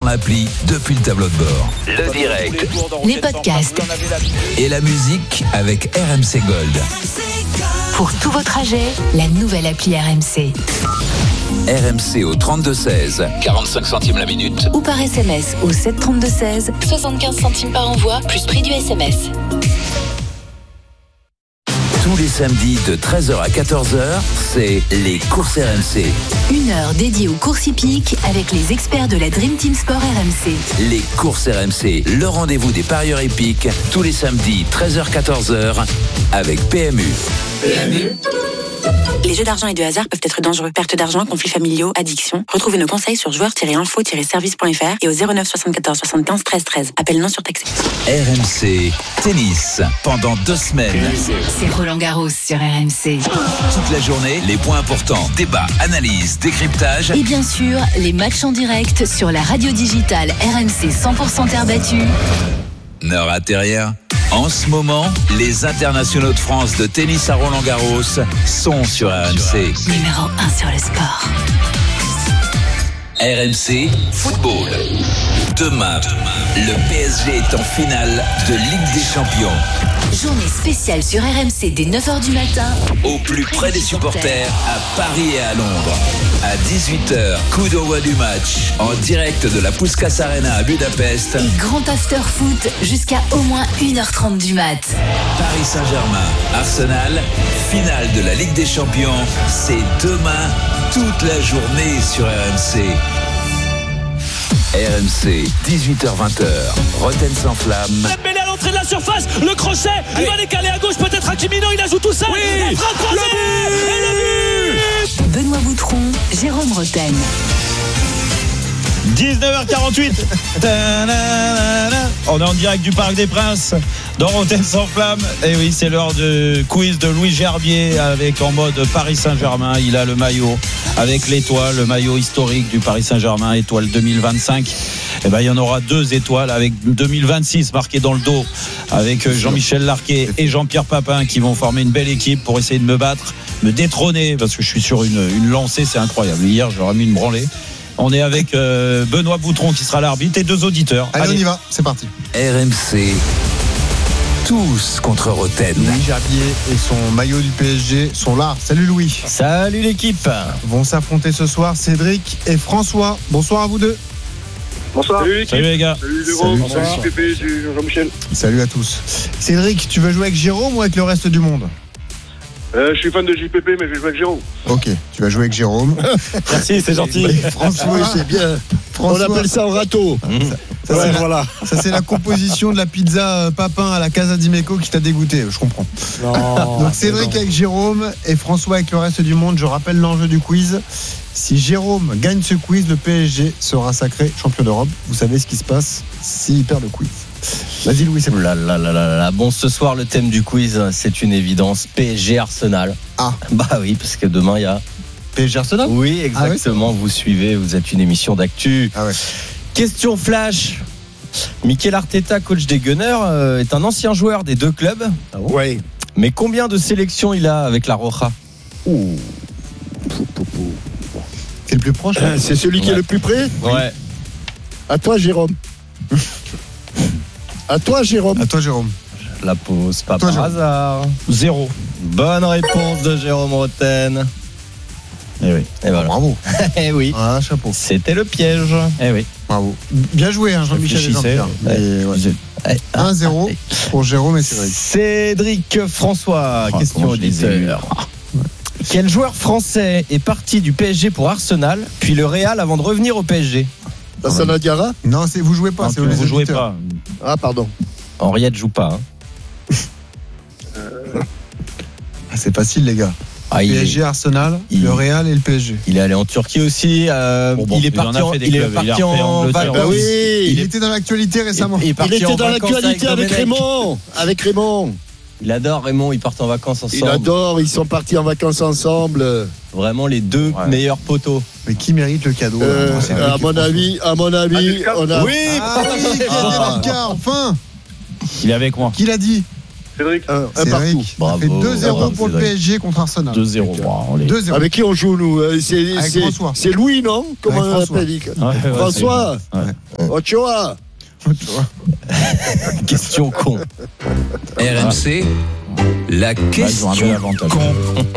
l'appli depuis le tableau de bord. Le direct, les podcasts et la musique avec RMC Gold. Pour tous vos trajets, la nouvelle appli RMC. RMC au 32-16, 45 centimes la minute. Ou par SMS au 732-16, 75 centimes par envoi, plus prix du SMS. Tous les samedis de 13h à 14h, c'est les courses RMC. Une heure dédiée aux courses hippiques avec les experts de la Dream Team Sport RMC. Les courses RMC, le rendez-vous des parieurs hippiques, tous les samedis 13h-14h avec PMU. Les jeux d'argent et de hasard peuvent être dangereux. Perte d'argent, conflits familiaux, addiction. Retrouvez nos conseils sur joueurs-info-service.fr et au 09 74 75 13 13. Appel non surtaxé. RMC Tennis, pendant 2 semaines. C'est Roland Garros sur RMC. Toute la journée, les points importants, débats, analyses, décryptage. Et bien sûr, les matchs en direct sur la radio digitale RMC 100% terre battue. Ne ratez rien. En ce moment, les internationaux de France de tennis à Roland-Garros sont sur RMC. Numéro 1 sur le sport. RMC Football. Demain, le PSG est en finale de Ligue des Champions. Journée spéciale sur RMC dès 9h du matin. Au plus près des supporters à Paris et à Londres. À 18h, coup d'envoi du match. En direct de la Puskás Arena à Budapest. Et grand after foot jusqu'à au moins 1h30 du mat. Paris Saint-Germain, Arsenal, finale de la Ligue des Champions. C'est demain, toute la journée sur RMC. RMC, 18h-20h, Roten sans flamme. Dembélé à l'entrée de la surface, le crochet, il va décaler à gauche, peut-être Hakimi, non, il ajoute tout ça. Oui, la frappe croisée, et le but. Benoît Boutron, Jérôme Roten. 19h48. On est en direct du Parc des Princes dans Roten sans flamme. Et oui, c'est l'heure de quiz de Louis Gerbier avec en mode Paris Saint-Germain. Il a le maillot avec l'étoile, le maillot historique du Paris Saint-Germain, étoile 2025. Et ben, il y en aura 2 étoiles avec 2026 marqué dans le dos avec Jean-Michel Larquet et Jean-Pierre Papin qui vont former une belle équipe pour essayer de me battre, me détrôner parce que je suis sur une lancée, c'est incroyable. Hier, j'aurais mis une branlée. On est avec Benoît Boutron qui sera l'arbitre et 2 auditeurs. Allez, on y va, c'est parti. RMC, tous contre Roten. Louis Gerbier et son maillot du PSG sont là. Salut Louis. Salut l'équipe. Vont s'affronter ce soir Cédric et François. Bonsoir à vous deux. Bonsoir. Salut les gars. Salut Jérôme. Salut Pépé, salut Jean-Michel. Salut à tous. Cédric, tu veux jouer avec Jérôme ou avec le reste du monde ? Je suis fan de JPP, mais je vais jouer avec Jérôme. Ok, tu vas jouer avec Jérôme. Merci, c'est gentil. François, oui, c'est bien. François, on appelle ça un râteau. Ça, ouais, voilà. Ça, c'est la composition de la pizza Papin à la Casa di Meco qui t'a dégoûté, je comprends. Non, donc Cédric avec Jérôme et François avec le reste du monde. Je rappelle l'enjeu du quiz. Si Jérôme gagne ce quiz, le PSG sera sacré champion d'Europe. Vous savez ce qui se passe s'il perd le quiz. Vas-y Louis, c'est bon. Bon, ce soir le thème du quiz, c'est une évidence, PSG Arsenal. Ah. Bah oui, parce que demain il y a PSG Arsenal. Oui, exactement, vous suivez, vous êtes une émission d'actu. Ah ouais. Question flash. Mikel Arteta, coach des Gunners, est un ancien joueur des 2 clubs. Ah bon, ouais. Mais combien de sélections il a avec la Roja? C'est le plus proche. C'est celui qui est le plus près. Ouais. À toi Jérôme. À toi Jérôme. Je la pose pas Toi, par hasard. 0. Bonne réponse de Jérôme Roten. Eh oui. Et voilà. Bravo. Eh oui. Ah, chapeau. C'était le piège. Eh oui. Bravo. Bien joué, hein, Jean-Michel et Jean-Pierre. Ouais. Ouais. 1-0 pour Jérôme et Cédric. Cédric François, question auditeur. Quel joueur français est parti du PSG pour Arsenal, puis le Real avant de revenir au PSG? Lassana Diarra. Non, vous jouez pas, c'est Vous les jouez auditeurs. Ah pardon. Henriette joue pas. Ah, c'est facile les gars. Ah, PSG, Arsenal, le Real et le PSG. Il est allé en Turquie aussi. Il est parti en vacances. Bah oui. Il était dans l'actualité récemment. Il était dans l'actualité avec Raymond. Avec Raymond. Il adore Raymond, ils partent en vacances ensemble. Il adore, ils sont partis en vacances ensemble. Vraiment les 2 meilleurs poteaux. Mais qui mérite le cadeau à mon avis, on a. Oui, Lucas, enfin. Il est avec moi. Qui l'a dit? Cédric. Un partout. Cédric, ça fait 2-0 pour le PSG contre Arsenal. 2-0. 2-0. Avec qui on joue, nous Avec François. C'est Louis, non? Comment Avec on François. l'appelle? François. Ochoa. Question con. RMC, la question con.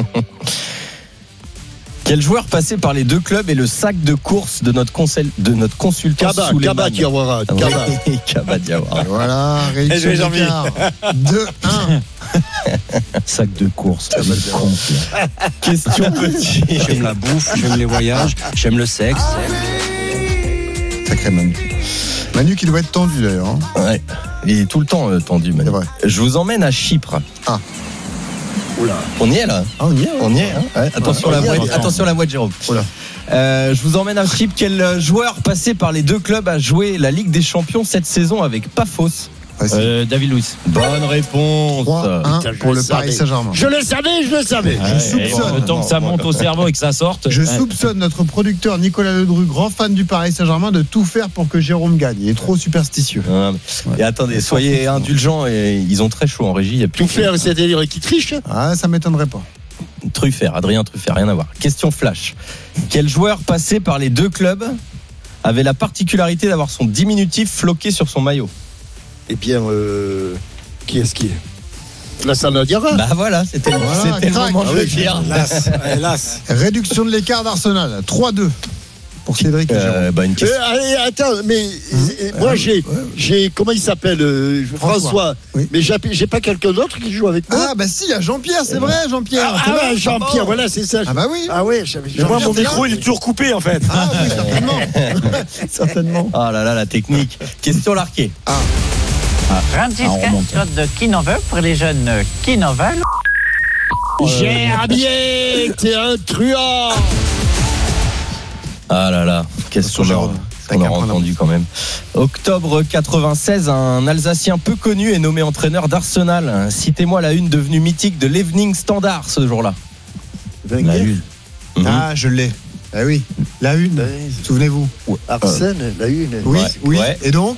Quel joueur passé par les deux clubs est le sac de course de notre consultant Kaba Diawara. Kaba Diawara. Voilà, réduction d'écart. 2-1. Sac de course. Question petit. J'aime la bouffe, j'aime les voyages, j'aime le sexe. Sacré Manu. Manu qui doit être tendu d'ailleurs. Hein. Ouais. Il est tout le temps tendu, Manu. C'est vrai. Je vous emmène à Chypre. Ah. Oula. On y est là. Ah, on y est. On y est. Hein. Ouais. Attention, attention la voix de Jérôme. Oula. Je vous emmène à Chypre. Quel joueur passé par les deux clubs a joué la Ligue des Champions cette saison avec Paphos? David Luiz. Bonne réponse. 3-1 pour le Paris Saint-Germain. Je le savais. soupçonne. Le temps que ça monte au cerveau et que ça sorte. Je soupçonne notre producteur Nicolas Ledru, grand fan du Paris Saint-Germain, de tout faire pour que Jérôme gagne. Il est trop superstitieux. Et attendez, soyez indulgents. Et ils ont très chaud en régie. Il y a plus Tout faire, c'est-à-dire qui triche? Ah, ça m'étonnerait pas. Truffert, Adrien Truffert, rien à voir. Question flash. Quel joueur passé par les deux clubs avait la particularité d'avoir son diminutif floqué sur son maillot? Eh bien, qui est-ce qui est? La Sana Diarra. Bah voilà, c'était le moment de le dire. Hélas. Réduction de l'écart d'Arsenal. 3-2 pour Cédric et Jérôme. Une question. Allez, attends, mais moi j'ai comment il s'appelle François. Oui. Mais j'ai pas quelqu'un d'autre qui joue avec moi. Ah bah si, il y a Jean-Pierre, c'est vrai, Jean-Pierre. Ah ouais, Jean-Pierre, voilà, c'est ça. Ah bah oui. Ah ouais, j'avais. Moi, mon micro, il est toujours coupé en fait. Ah oui, certainement. Certainement. Oh là là, la technique. Question larquée. Francisque de qui n'en veut pour les jeunes qui n'en veulent. Gerbier, t'es un truand. Ah là là, question Jérôme. on l'a entendu quand même. Octobre 96, un Alsacien peu connu est nommé entraîneur d'Arsenal. Citez-moi la une devenue mythique de l'Evening Standard ce jour-là. La une. Ah, je l'ai. Ah oui, la une. Souvenez-vous. Arsène, la une. Oui, Ouais. oui. Ouais. Et donc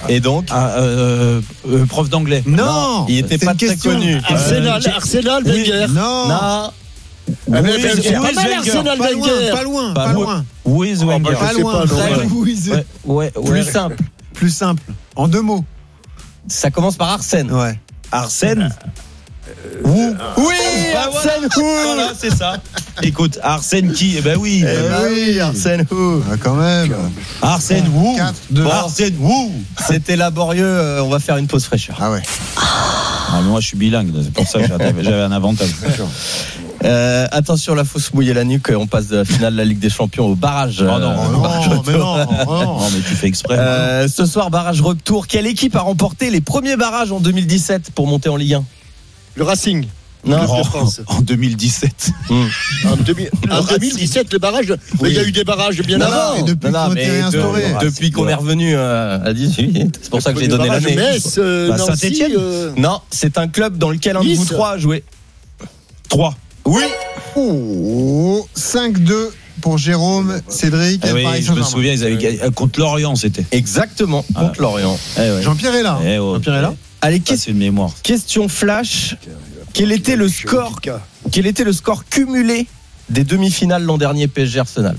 Prof d'anglais. Non, il était c'est pas une très question. connu. Arsenal, Wenger. Non. Non. C'est pas mal Wenger. Arsenal, Pas loin, Wenger. pas loin, Pas pas loin. loin. Où is Wenger? bah, Pas je sais loin. pas, non, Très ouais. loin. Ouais. Plus simple. Plus simple. En 2 mots. Ça commence par Arsène. Ouais. Arsène. Oui, Arsène Voilà, c'est ça. Écoute, Arsène qui? Eh ben oui. oui, Arsène Who. Ah, quand même. Arsène Wou. 4-2. Arsène Wou. C'était laborieux. On va faire une pause fraîcheur. Ah ouais. Ah, moi, je suis bilingue. C'est pour ça que j'avais un avantage. Attention, la fausse mouiller la nuque. On passe de la finale de la Ligue des Champions au barrage. Oh non, mais non. Non, mais tu fais exprès. Ce soir, barrage retour. Quelle équipe a remporté les premiers barrages en 2017 pour monter en Ligue 1? Le Racing. Non. de France. En 2017. En 2017, le barrage. Mais il y a eu des barrages bien avant. Et depuis qu'on été réinstauré. Depuis qu'on est revenu à 18, c'est pour ça que j'ai donné l'année. Metz, Saint-Étienne. Non, c'est un club dans lequel un de vous trois a joué. 3. Oui. Oh, 5-2 pour Jérôme, Cédric et Oui, Paris je me Saint-Germain. souviens, ils avaient contre Lorient, c'était. Exactement, contre Lorient. Jean-Pierre est là. Jean-Pierre est là. Allez, c'est une mémoire. Question flash. Quel était le score cumulé des demi-finales l'an dernier PSG Arsenal?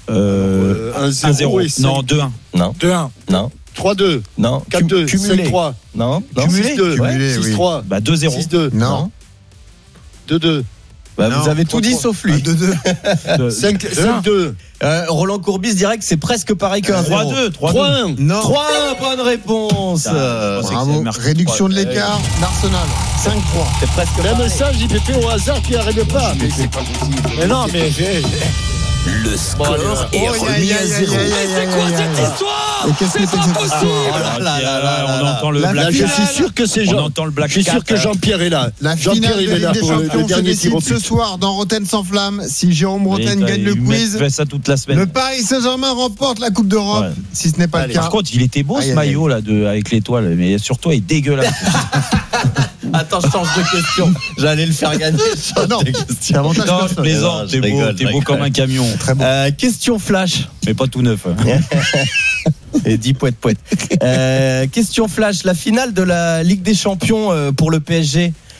1-0. Non, 2-1. Non. 2-1. Non. 3-2. Non. 4-2. Cumulé. 5-3. Non. Cumulé. 6-2. 6-3. Bah 2-0. 6-2. Non. 2-2. Bah, vous avez tout dit sauf lui. 2-2. 5-2. Roland Courbis dirait que c'est presque pareil que 3-2. 3-1. Non. 3, bonne réponse. Bravo. Réduction de l'écart d'Arsenal. 5-3. C'est presque Même pareil. ça, JPP au hasard, tu n'y arrives pas. Mais c'est pas possible. Mais non, mais. Le score est remis à 0. C'est quoi cette histoire? Et qu'est-ce que c'est que cette histoire? On entend le La Black. Je suis sûr que c'est On Jean. entend le Black. Je suis sûr que Jean-Pierre est là. La Jean-Pierre, finale il de est là Ligue des pour le Champions se dernier tir au décide ce but. soir dans Rotten sans flamme. Si Jérôme Rotten gagne le quiz, fait ça toute la semaine. le Paris Saint-Germain remporte la Coupe d'Europe. Ouais. Si ce n'est pas le cas. Par contre, il était beau Aïe, ce aïe, maillot là avec l'étoile, mais sur toi il est dégueulasse. Attends, je change de question. J'allais le faire gagner. Non, c'est avantage Non, je personne. plaisante, Je rigole, t'es beau comme un camion. Très bon. Question flash. Mais pas tout neuf. Et 10 poète. Question flash. La finale de la Ligue des Champions pour le PSG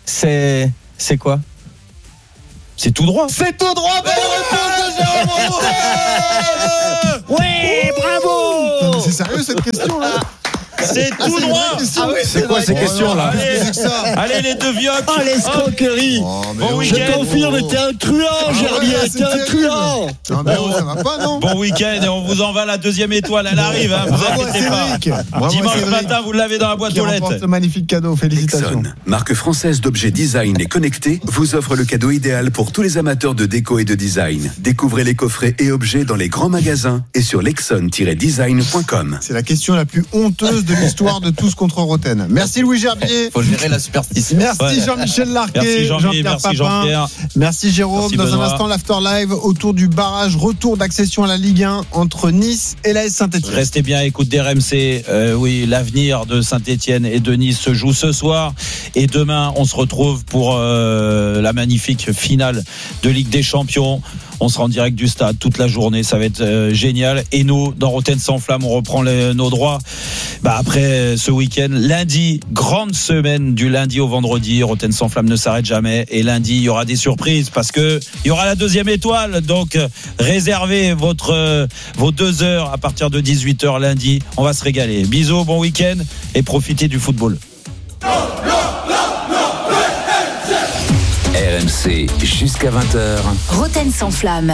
C'est quoi? C'est tout droit. C'est tout droit. Belle réponse de Jérôme Rotten. Oui, bravo. C'est sérieux cette question là? C'est tout droit. C'est quoi ces questions là? Allez les deux vioques. Oh l'escroquerie. Bon Je week-end. confirme, t'es un truand, Gerbier, t'es un truand. Ça va pas, non? Bon week-end et on vous envoie la deuxième étoile. Elle arrive, hein, vous Bravo inquiétez pas. Bravo Dimanche Cédric, matin, vous l'avez dans la boîte qui aux lettres. remporte ce magnifique cadeau. Félicitations. Exxon, marque française d'objets design et connectés, vous offre le cadeau idéal pour tous les amateurs de déco et de design. Découvrez les coffrets et objets dans les grands magasins et sur lexon-design.com. C'est la question la plus honteuse de l'histoire de Tous contre Roten. Merci Louis Gerbier. Faut gérer la superstition. Merci Jean-Michel Larquet. Merci Jean-Pierre, Jean-Pierre merci Papin. Jean-Pierre. Merci Jérôme. Merci Dans Benoît. un instant, l'After Live autour du barrage retour d'accession à la Ligue 1 entre Nice et l'AS Saint-Etienne. Restez bien à l'écoute d'RMC. Oui, l'avenir de Saint-Etienne et de Nice se joue ce soir. Et demain, on se retrouve pour la magnifique finale de Ligue des Champions. On sera en direct du stade toute la journée. Ça va être génial. Et nous, dans Roten sans flamme, on reprend nos droits. Après ce week-end, lundi, grande semaine du lundi au vendredi. Roten sans flamme ne s'arrête jamais. Et lundi, il y aura des surprises parce que il y aura la deuxième étoile. Donc, réservez vos 2 heures à partir de 18h lundi. On va se régaler. Bisous, bon week-end et profitez du football. RMC jusqu'à 20h. Roten sans flamme.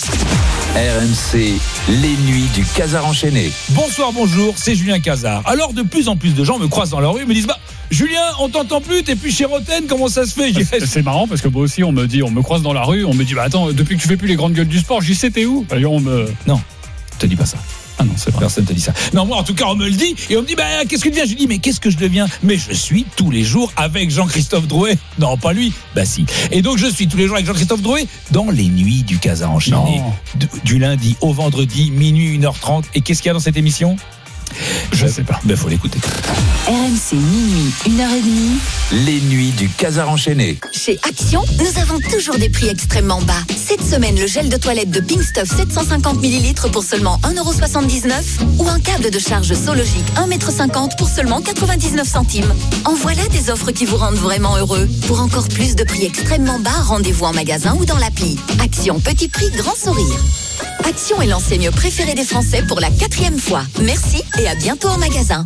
RMC, les nuits du Casar enchaîné. Bonsoir, bonjour, c'est Julien Cazard. Alors de plus en plus de gens me croisent dans la rue et me disent Julien, on t'entend plus, t'es plus chez Roten, comment ça se fait? C'est marrant parce que moi aussi on me croise dans la rue, on me dit attends, depuis que tu fais plus les grandes gueules du sport, j'y sais t'es où? Non, te dis pas ça. Ah non, c'est vrai. Personne te dit ça. Non, moi en tout cas on me le dit et on me dit qu'est-ce que tu deviens? Je dis mais qu'est-ce que je deviens? Mais je suis tous les jours avec Jean-Christophe Drouet. Non, pas lui. Si. Et donc je suis tous les jours avec Jean-Christophe Drouet dans les nuits du Casar enchaîné. Du lundi au vendredi, minuit, 1h30. Et qu'est-ce qu'il y a dans cette émission? Je sais pas. Faut l'écouter. RMC minuit, 1h30. Les nuits du Casar enchaîné. Chez Action, nous avons toujours des prix extrêmement bas. Cette semaine, le gel de toilette de Pink Stuff 750 ml pour seulement 1,79€ ou un câble de charge Sologic 1,50 m pour seulement 99 centimes. En voilà des offres qui vous rendent vraiment heureux. Pour encore plus de prix extrêmement bas, rendez-vous en magasin ou dans l'appli. Action, petit prix, grand sourire. Action est l'enseigne préférée des Français pour la 4e fois. Merci et à bientôt en magasin.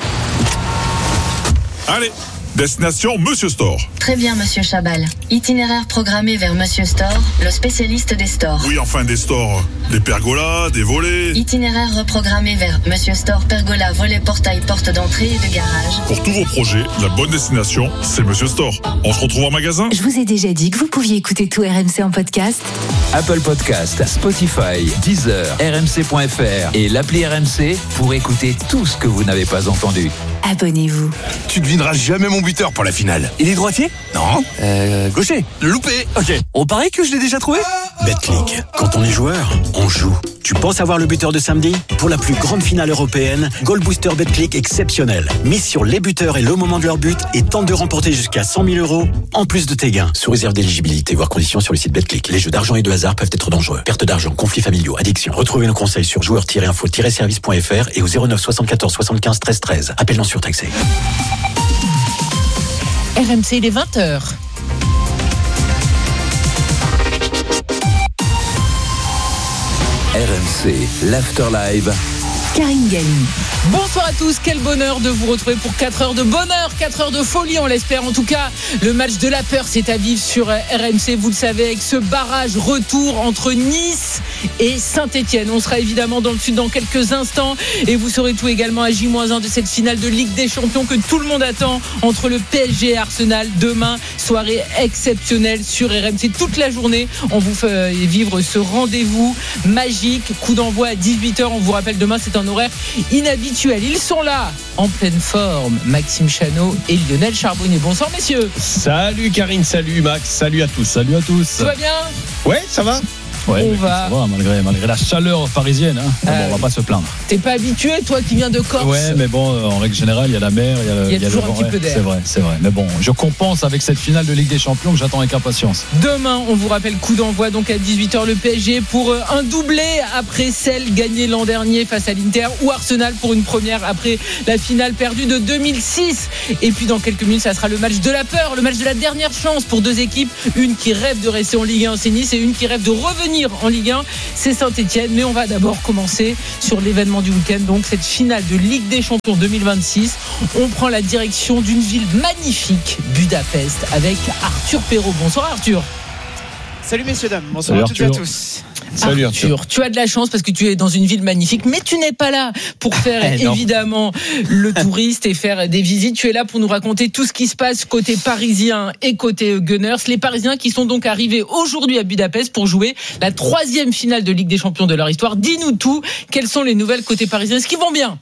Allez, destination Monsieur Store. Très bien, Monsieur Chabal. Itinéraire programmé vers Monsieur Store, le spécialiste des stores. Oui, enfin des stores. Des pergolas, des volets. Itinéraire reprogrammé vers Monsieur Store, pergola, volet, portail, porte d'entrée et de garage. Pour tous vos projets, la bonne destination, c'est Monsieur Store. On se retrouve en magasin. Je vous ai déjà dit que vous pouviez écouter tout RMC en podcast. Apple Podcast, Spotify, Deezer, RMC.fr et l'appli RMC pour écouter tout ce que vous n'avez pas entendu. Abonnez-vous. Tu devineras jamais mon buteur pour la finale. Il est droitier? Non. Gaucher. Loupé. Ok. On paraît que je l'ai déjà trouvé. Betclic. Quand on est joueur, on joue. Tu penses avoir le buteur de samedi? Pour la plus grande finale européenne, Goal Booster Betclic exceptionnel. Mise sur les buteurs et le moment de leur but et tente de remporter jusqu'à 100 000 € en plus de tes gains. Sous réserve d'éligibilité, voire conditions sur le site Betclic. Les jeux d'argent et de hasard peuvent être dangereux. Perte d'argent, conflits familiaux, addiction. Retrouvez nos conseils sur joueurs-info-service.fr et au 09 74 75 13 13. Appel non surtaxé. RMC, il est 20h. RMC, l'After Live. Karine Galli. Bonsoir à tous, quel bonheur de vous retrouver pour 4 heures de bonheur, 4 heures de folie, on l'espère. En tout cas, le match de la peur, c'est à vivre sur RMC, vous le savez, avec ce barrage retour entre Nice et Saint-Etienne. On sera évidemment dans le sud dans quelques instants et vous saurez tout également à J-1 de cette finale de Ligue des Champions que tout le monde attend entre le PSG et Arsenal. Demain, soirée exceptionnelle sur RMC. Toute la journée, on vous fait vivre ce rendez-vous magique. Coup d'envoi à 18h, on vous rappelle, demain, c'est un horaire inhabituel. Ils sont là, en pleine forme, Maxime Chanot et Lionel Charbonnier. Bonsoir messieurs. Salut Karine, salut Max, salut à tous. Tout va bien? Ouais, ça va. Ouais, on va. Ça va, malgré la chaleur parisienne, hein. Bon, on va pas se plaindre. T'es pas habitué, toi qui viens de Corse. Ouais, mais bon, en règle générale, il y a la mer, il y a toujours le un petit peu d'air. C'est vrai. Mais bon, je compense avec cette finale de Ligue des Champions que j'attends avec impatience. Demain, on vous rappelle, coup d'envoi donc à 18h le PSG pour un doublé après celle gagnée l'an dernier face à l'Inter, ou Arsenal pour une première après la finale perdue de 2006. Et puis dans quelques minutes, ça sera le match de la peur, le match de la dernière chance pour deux équipes, une qui rêve de rester en Ligue 1, c'est Nice, et une qui rêve de revenir en Ligue 1, c'est Saint-Etienne. Mais on va d'abord commencer sur l'événement du week-end, donc cette finale de Ligue des Champions 2026. On prend la direction d'une ville magnifique, Budapest, avec Arthur Perrault. Bonsoir Arthur. Salut messieurs dames, bonsoir à toutes et à tous. Salut Arthur. Tu as de la chance parce que tu es dans une ville magnifique, mais tu n'es pas là pour faire évidemment le touriste et faire des visites. Tu es là pour nous raconter tout ce qui se passe côté parisien et côté Gunners. Les Parisiens qui sont donc arrivés aujourd'hui à Budapest pour jouer la 3e finale de Ligue des Champions de leur histoire. Dis-nous tout, quelles sont les nouvelles côté parisien? Est-ce qu'ils vont bien?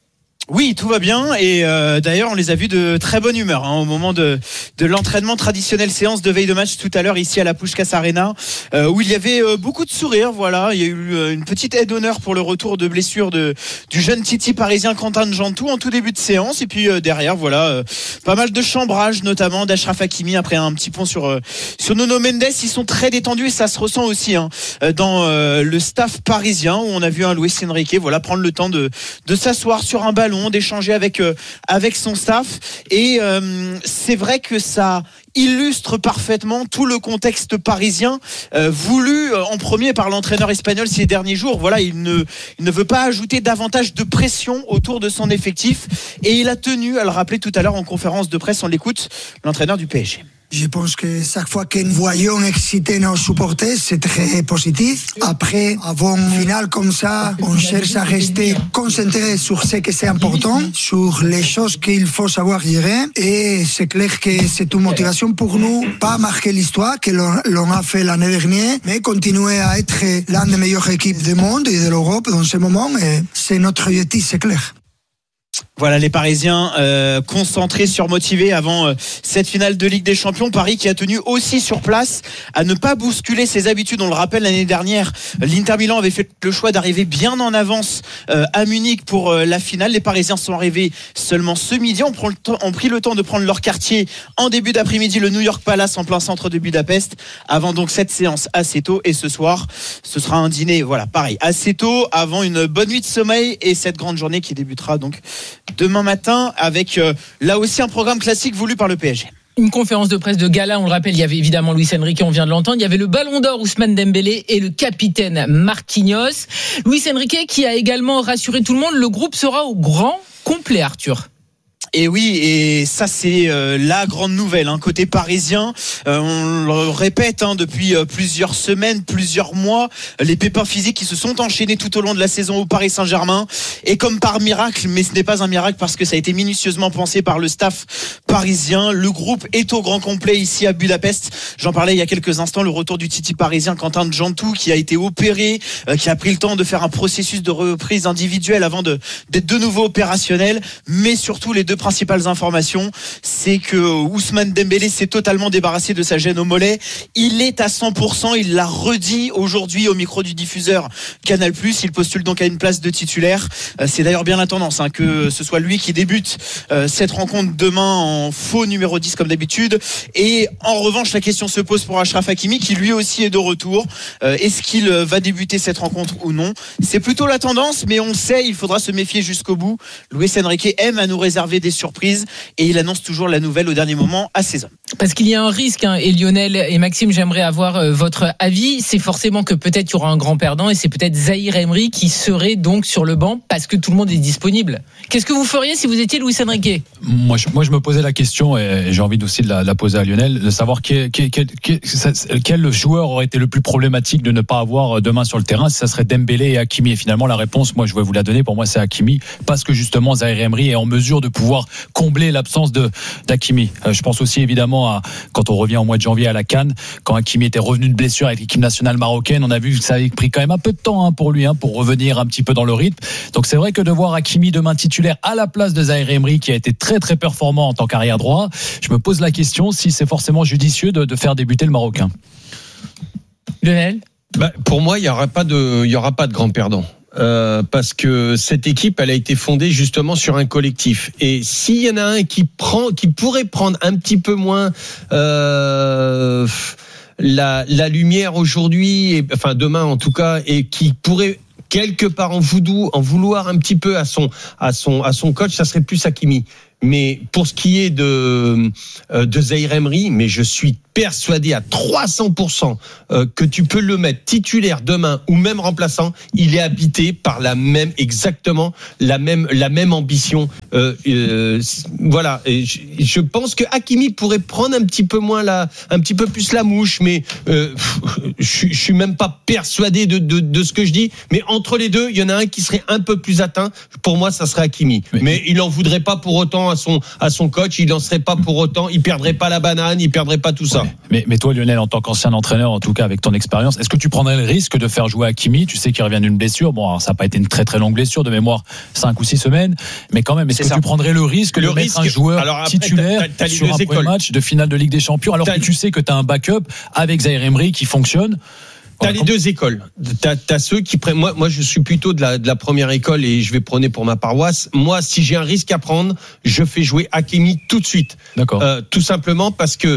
Oui, tout va bien et d'ailleurs on les a vus de très bonne humeur au moment de l'entraînement traditionnel, séance de veille de match tout à l'heure ici à la Puskás Arena, où il y avait beaucoup de sourires. Voilà, il y a eu une petite aide d'honneur pour le retour de blessure du jeune Titi parisien Quentin Jantou en tout début de séance, et puis derrière voilà pas mal de chambrage, notamment d'Achraf Hakimi après un petit pont sur Nuno Mendes. Ils sont très détendus et ça se ressent aussi dans le staff parisien, où on a vu un Luis Enrique prendre le temps de s'asseoir sur un ballon, d'échanger avec son staff, et c'est vrai que ça illustre parfaitement tout le contexte parisien voulu en premier par l'entraîneur espagnol ces derniers jours. Voilà, il ne veut pas ajouter davantage de pression autour de son effectif, et il a tenu à le rappeler tout à l'heure en conférence de presse. On l'écoute, l'entraîneur du PSG. Je pense que chaque fois que nous voyons exciter nos supporters, c'est très positif. Après, avant une finale comme ça, on cherche à rester concentré sur ce que c'est important, sur les choses qu'il faut savoir gérer. Et c'est clair que c'est une motivation pour nous, pas marquer l'histoire que l'on a fait l'année dernière, mais continuer à être l'une des meilleures équipes du monde et de l'Europe dans ce moment. Et c'est notre objectif, c'est clair. Voilà les Parisiens concentrés, surmotivés avant cette finale de Ligue des Champions. Paris qui a tenu aussi sur place à ne pas bousculer ses habitudes. On le rappelle, l'année dernière, l'Inter Milan avait fait le choix d'arriver bien en avance à Munich pour la finale. Les Parisiens sont arrivés seulement ce midi, ont pris le temps de prendre leur quartier en début d'après-midi, le New York Palace en plein centre de Budapest, avant donc cette séance assez tôt. Et ce soir, ce sera un dîner, pareil, assez tôt, avant une bonne nuit de sommeil et cette grande journée qui débutera donc demain matin avec là aussi un programme classique voulu par le PSG. Une conférence de presse de gala, on le rappelle, il y avait évidemment Luis Enrique, on vient de l'entendre, il y avait le Ballon d'Or Ousmane Dembélé et le capitaine Marquinhos. Luis Enrique qui a également rassuré tout le monde, le groupe sera au grand complet, Arthur. Et oui, et ça c'est la grande nouvelle côté parisien. On le répète depuis plusieurs semaines, plusieurs mois, les pépins physiques qui se sont enchaînés tout au long de la saison au Paris Saint-Germain. Et comme par miracle, mais ce n'est pas un miracle parce que ça a été minutieusement pensé par le staff parisien, le groupe est au grand complet ici à Budapest. J'en parlais il y a quelques instants, le retour du Titi parisien Quentin Jantou qui a été opéré, qui a pris le temps de faire un processus de reprise individuelle avant d'être de nouveau opérationnel. Mais surtout les deux principales informations, c'est que Ousmane Dembélé s'est totalement débarrassé de sa gêne au mollet. Il est à 100%, il l'a redit aujourd'hui au micro du diffuseur Canal+. Il postule donc à une place de titulaire. C'est d'ailleurs bien la tendance que ce soit lui qui débute cette rencontre demain en faux numéro 10 comme d'habitude. Et en revanche, la question se pose pour Achraf Hakimi qui lui aussi est de retour. Est-ce qu'il va débuter cette rencontre ou non? C'est plutôt la tendance, mais on le sait, il faudra se méfier jusqu'au bout. Luis Enrique aime à nous réserver des surprises et il annonce toujours la nouvelle au dernier moment à ses hommes. Parce qu'il y a un risque, et Lionel et Maxime, j'aimerais avoir votre avis. C'est forcément que peut-être il y aura un grand perdant et c'est peut-être Zahir Emery qui serait donc sur le banc parce que tout le monde est disponible. Qu'est-ce que vous feriez si vous étiez Luis Enrique? Moi, je me posais la question et j'ai envie aussi de la poser à Lionel, de savoir quel joueur aurait été le plus problématique de ne pas avoir demain sur le terrain, si ça serait Dembélé et Hakimi. Et finalement, la réponse, moi, je vais vous la donner. Pour moi, c'est Hakimi parce que justement, Zahir Emery est en mesure de pouvoir combler l'absence d'Hakimi. Je pense aussi évidemment à quand on revient au mois de janvier à la CAN, quand Hakimi était revenu de blessure avec l'équipe nationale marocaine, on a vu que ça avait pris quand même un peu de temps pour lui, pour revenir un petit peu dans le rythme. Donc c'est vrai que de voir Hakimi demain titulaire à la place de Zahir Emery qui a été très très performant en tant qu'arrière droit, je me pose la question si c'est forcément judicieux de faire débuter le Marocain. Lionel? Pour moi, il y aura pas de grand perdant. Parce que cette équipe, elle a été fondée justement sur un collectif. Et s'il y en a un qui pourrait prendre un petit peu moins la lumière aujourd'hui, enfin demain en tout cas, et qui pourrait quelque part en vouloir un petit peu à son coach, ça serait plus Hakimi. Mais pour ce qui est de Zahir Emery, mais je suis persuadé à 300% que tu peux le mettre titulaire demain ou même remplaçant, il est habité par exactement la même ambition. Voilà. Et je pense que Hakimi pourrait prendre un petit peu plus la mouche, mais je suis même pas persuadé de ce que je dis. Mais entre les deux, il y en a un qui serait un peu plus atteint. Pour moi, ça serait Hakimi. Mais il en voudrait pas pour autant à son coach, il en serait pas pour autant, il perdrait pas la banane, il perdrait pas tout ça. Mais toi, Lionel, en tant qu'ancien entraîneur, en tout cas avec ton expérience, est-ce que tu prendrais le risque de faire jouer Hakimi? Tu sais qu'il revient d'une blessure. Bon, alors, ça n'a pas été une très très longue blessure de mémoire, 5 ou 6 semaines, mais quand même, est-ce que tu prendrais le risque de mettre un joueur titulaire sur un premier match de finale de Ligue des Champions, alors que tu sais que tu as un backup avec Zahir Emery qui fonctionne? T'as les deux écoles. T'as ceux qui prennent. Moi, je suis plutôt de la première école et je vais prôner pour ma paroisse. Moi, si j'ai un risque à prendre, je fais jouer Hakimi tout de suite. D'accord. Tout simplement parce que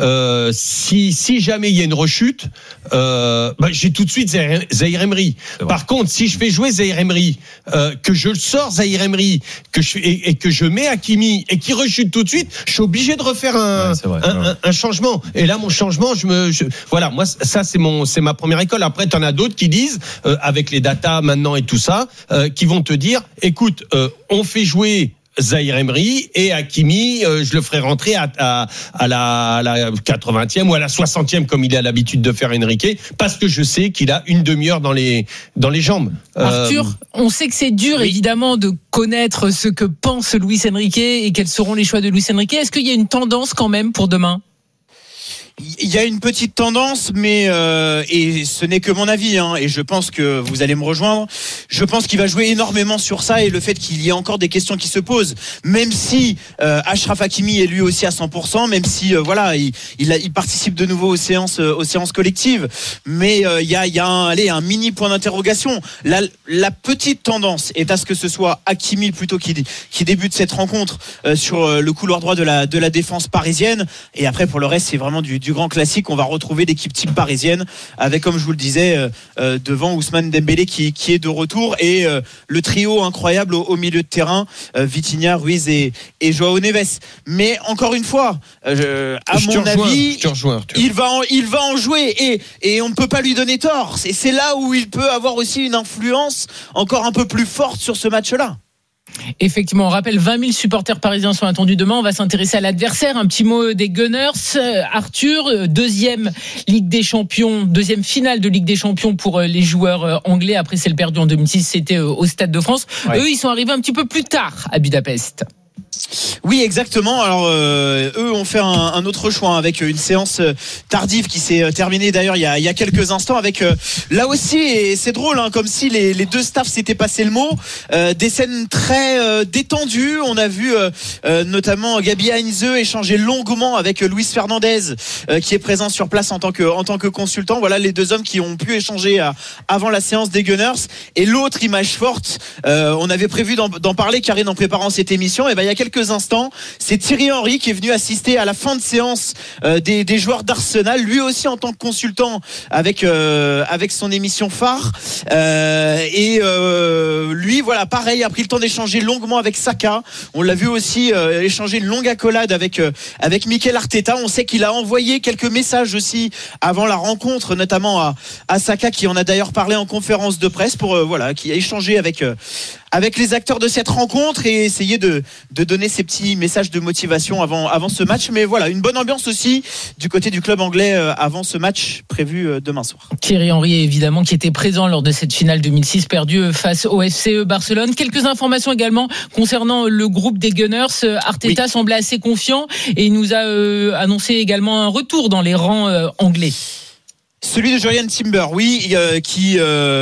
si jamais il y a une rechute, j'ai tout de suite Zahir Emery. Par contre, si je fais jouer Zahir Emery, que je sors Zahir Emery, et que je mets Hakimi et qui rechute tout de suite, je suis obligé de refaire un changement. Et là, mon changement, voilà, moi, ça c'est ma première école. Après, t'en as d'autres qui disent, avec les datas maintenant et tout ça, qui vont te dire, écoute, on fait jouer Zahir Emery et Hakimi, je le ferai rentrer à la 80e ou à la 60e comme il a l'habitude de faire Enrique, parce que je sais qu'il a une demi-heure dans les jambes. Arthur, on sait que c'est dur évidemment de connaître ce que pense Luis Enrique et quels seront les choix de Luis Enrique. Est-ce qu'il y a une tendance quand même pour demain? Il y a une petite tendance, mais et ce n'est que mon avis, et je pense que vous allez me rejoindre. Je pense qu'il va jouer énormément sur ça et le fait qu'il y ait encore des questions qui se posent, même si Achraf Hakimi est lui aussi à 100%, même si il participe de nouveau aux séances collectives, mais il y a un mini point d'interrogation. La petite tendance est à ce que ce soit Hakimi plutôt qui débute cette rencontre sur le couloir droit de la défense parisienne, et après pour le reste c'est vraiment du grand classique. On va retrouver l'équipe type parisienne avec, comme je vous le disais, devant Ousmane Dembélé qui est de retour, et le trio incroyable au milieu de terrain, Vitinha, Ruiz et Joao Neves. Mais encore une fois, à mon avis, il va en jouer et on ne peut pas lui donner tort. C'est là où il peut avoir aussi une influence encore un peu plus forte sur ce match-là. Effectivement, on rappelle 20 000 supporters parisiens sont attendus demain. On va s'intéresser à l'adversaire. Un petit mot des Gunners. Arthur, deuxième finale de Ligue des Champions pour les joueurs anglais. Après celle perdue en 2006, c'était au Stade de France. Ouais. Eux, ils sont arrivés un petit peu plus tard à Budapest. Oui, exactement. Alors eux ont fait un autre choix avec une séance tardive qui s'est terminée d'ailleurs il y a quelques instants, avec là aussi, et c'est drôle, comme si les deux staffs s'étaient passé le mot, des scènes très détendues. On a vu notamment Gabi Heinze échanger longuement avec Luis Fernandez qui est présent sur place en tant que consultant. Voilà les deux hommes qui ont pu échanger avant la séance des Gunners. Et l'autre image forte, on avait prévu d'en parler, Karine, en préparant cette émission, et il y a quelques instants, c'est Thierry Henry qui est venu assister à la fin de séance des joueurs d'Arsenal, lui aussi en tant que consultant avec son émission phare, et lui, voilà, pareil, a pris le temps d'échanger longuement avec Saka. On l'a vu aussi échanger une longue accolade avec Mikel Arteta. On sait qu'il a envoyé quelques messages aussi avant la rencontre, notamment à Saka, qui en a d'ailleurs parlé en conférence de presse qui a échangé avec les acteurs de cette rencontre et essayer de donner ces petits messages de motivation avant ce match. Mais voilà, une bonne ambiance aussi du côté du club anglais avant ce match prévu demain soir. Thierry Henry, évidemment, qui était présent lors de cette finale 2006 perdue face au FC Barcelone. Quelques informations également concernant le groupe des Gunners. Arteta semblait assez confiant et il nous a annoncé également un retour dans les rangs anglais. Celui de Jurrien Timber, oui, qui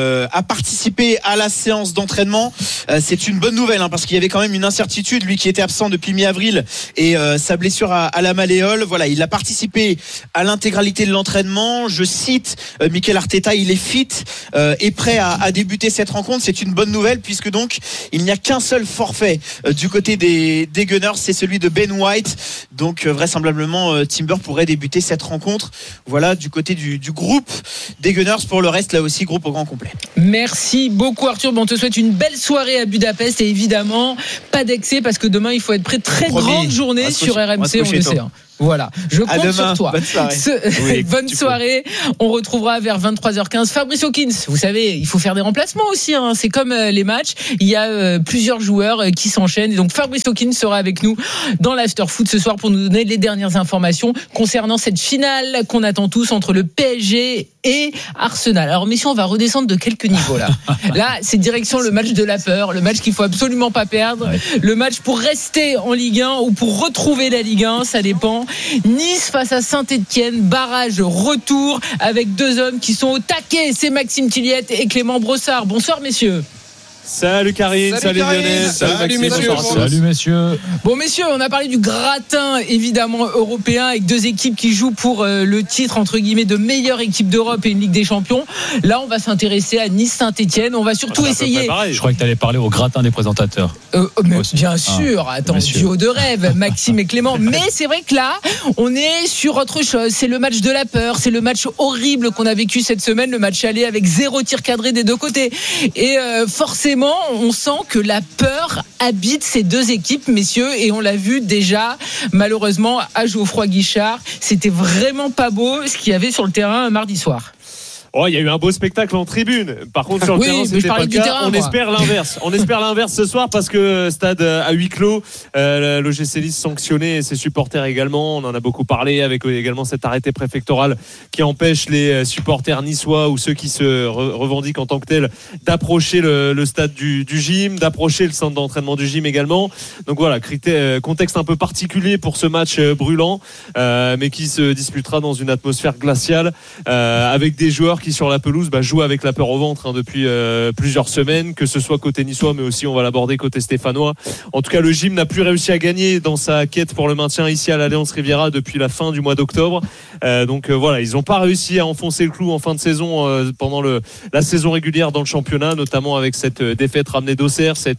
a participé à la séance d'entraînement. C'est une bonne nouvelle, parce qu'il y avait quand même une incertitude, lui qui était absent depuis mi-avril et sa blessure à la malléole. Voilà, il a participé à l'intégralité de l'entraînement. Je cite Mikel Arteta, il est fit et prêt à débuter cette rencontre. C'est une bonne nouvelle puisque donc il n'y a qu'un seul forfait du côté des Gunners, c'est celui de Ben White. Donc vraisemblablement Timber pourrait débuter cette rencontre. Voilà, du côté du groupe des Gunners. Pour le reste, là aussi, groupe au grand complet. Merci beaucoup Arthur. On te souhaite une belle soirée à Budapest et évidemment pas d'excès parce que demain il faut être prêt. Très grande journée sur RMC, on le sait. Voilà, je compte sur toi. Bonne soirée. Bonne soirée. On retrouvera vers 23h15 Fabrice Hawkins. Vous savez, il faut faire des remplacements aussi. C'est comme les matchs. Il y a plusieurs joueurs qui s'enchaînent. Et donc Fabrice Hawkins sera avec nous dans l'After Foot ce soir pour nous donner les dernières informations concernant cette finale qu'on attend tous entre le PSG et Arsenal. Alors messieurs, on va redescendre de quelques niveaux là. Là, c'est direction le match de la peur, le match qu'il faut absolument pas perdre, le match pour rester en Ligue 1 ou pour retrouver la Ligue 1, ça dépend. Nice face à Saint-Etienne, barrage retour avec deux hommes qui sont au taquet, c'est Maxime Tilliette et Clément Brossard. Bonsoir messieurs. Salut Karine, salut Lionel, salut messieurs. Salut messieurs. Bon messieurs, on a parlé du gratin évidemment européen avec deux équipes qui jouent pour le titre entre guillemets de meilleure équipe d'Europe et une Ligue des Champions. Là, on va s'intéresser à Nice-Saint-Etienne. On va surtout essayer. Je croyais que tu allais parler au gratin des présentateurs. Mais bien sûr, attends, duo de rêve, Maxime et Clément. Mais c'est vrai que là, on est sur autre chose. C'est le match de la peur, c'est le match horrible qu'on a vécu cette semaine, le match aller avec 0 tir cadré des deux côtés. Et forcément, on sent que la peur habite ces deux équipes, messieurs, et on l'a vu déjà, malheureusement, à Geoffroy-Guichard. C'était vraiment pas beau ce qu'il y avait sur le terrain mardi soir. Oh, il y a eu un beau spectacle en tribune. Par contre, sur le terrain, c'était pas le cas. On espère l'inverse. On espère l'inverse ce soir parce que stade à huis clos, l'OGC Nice sanctionné et ses supporters également. On en a beaucoup parlé avec également cet arrêté préfectoral qui empêche les supporters niçois ou ceux qui se revendiquent en tant que tels d'approcher le stade du gym, d'approcher le centre d'entraînement du gym également. Donc voilà, contexte un peu particulier pour ce match brûlant, mais qui se disputera dans une atmosphère glaciale avec des joueurs qui sur la pelouse jouent avec la peur au ventre depuis plusieurs semaines, que ce soit côté niçois mais aussi on va l'aborder côté stéphanois. En tout cas, le gym n'a plus réussi à gagner dans sa quête pour le maintien ici à l'Alliance Riviera depuis la fin du mois d'octobre. Donc voilà, ils n'ont pas réussi à enfoncer le clou en fin de saison pendant la saison régulière dans le championnat, notamment avec cette défaite ramenée d'Auxerre, ce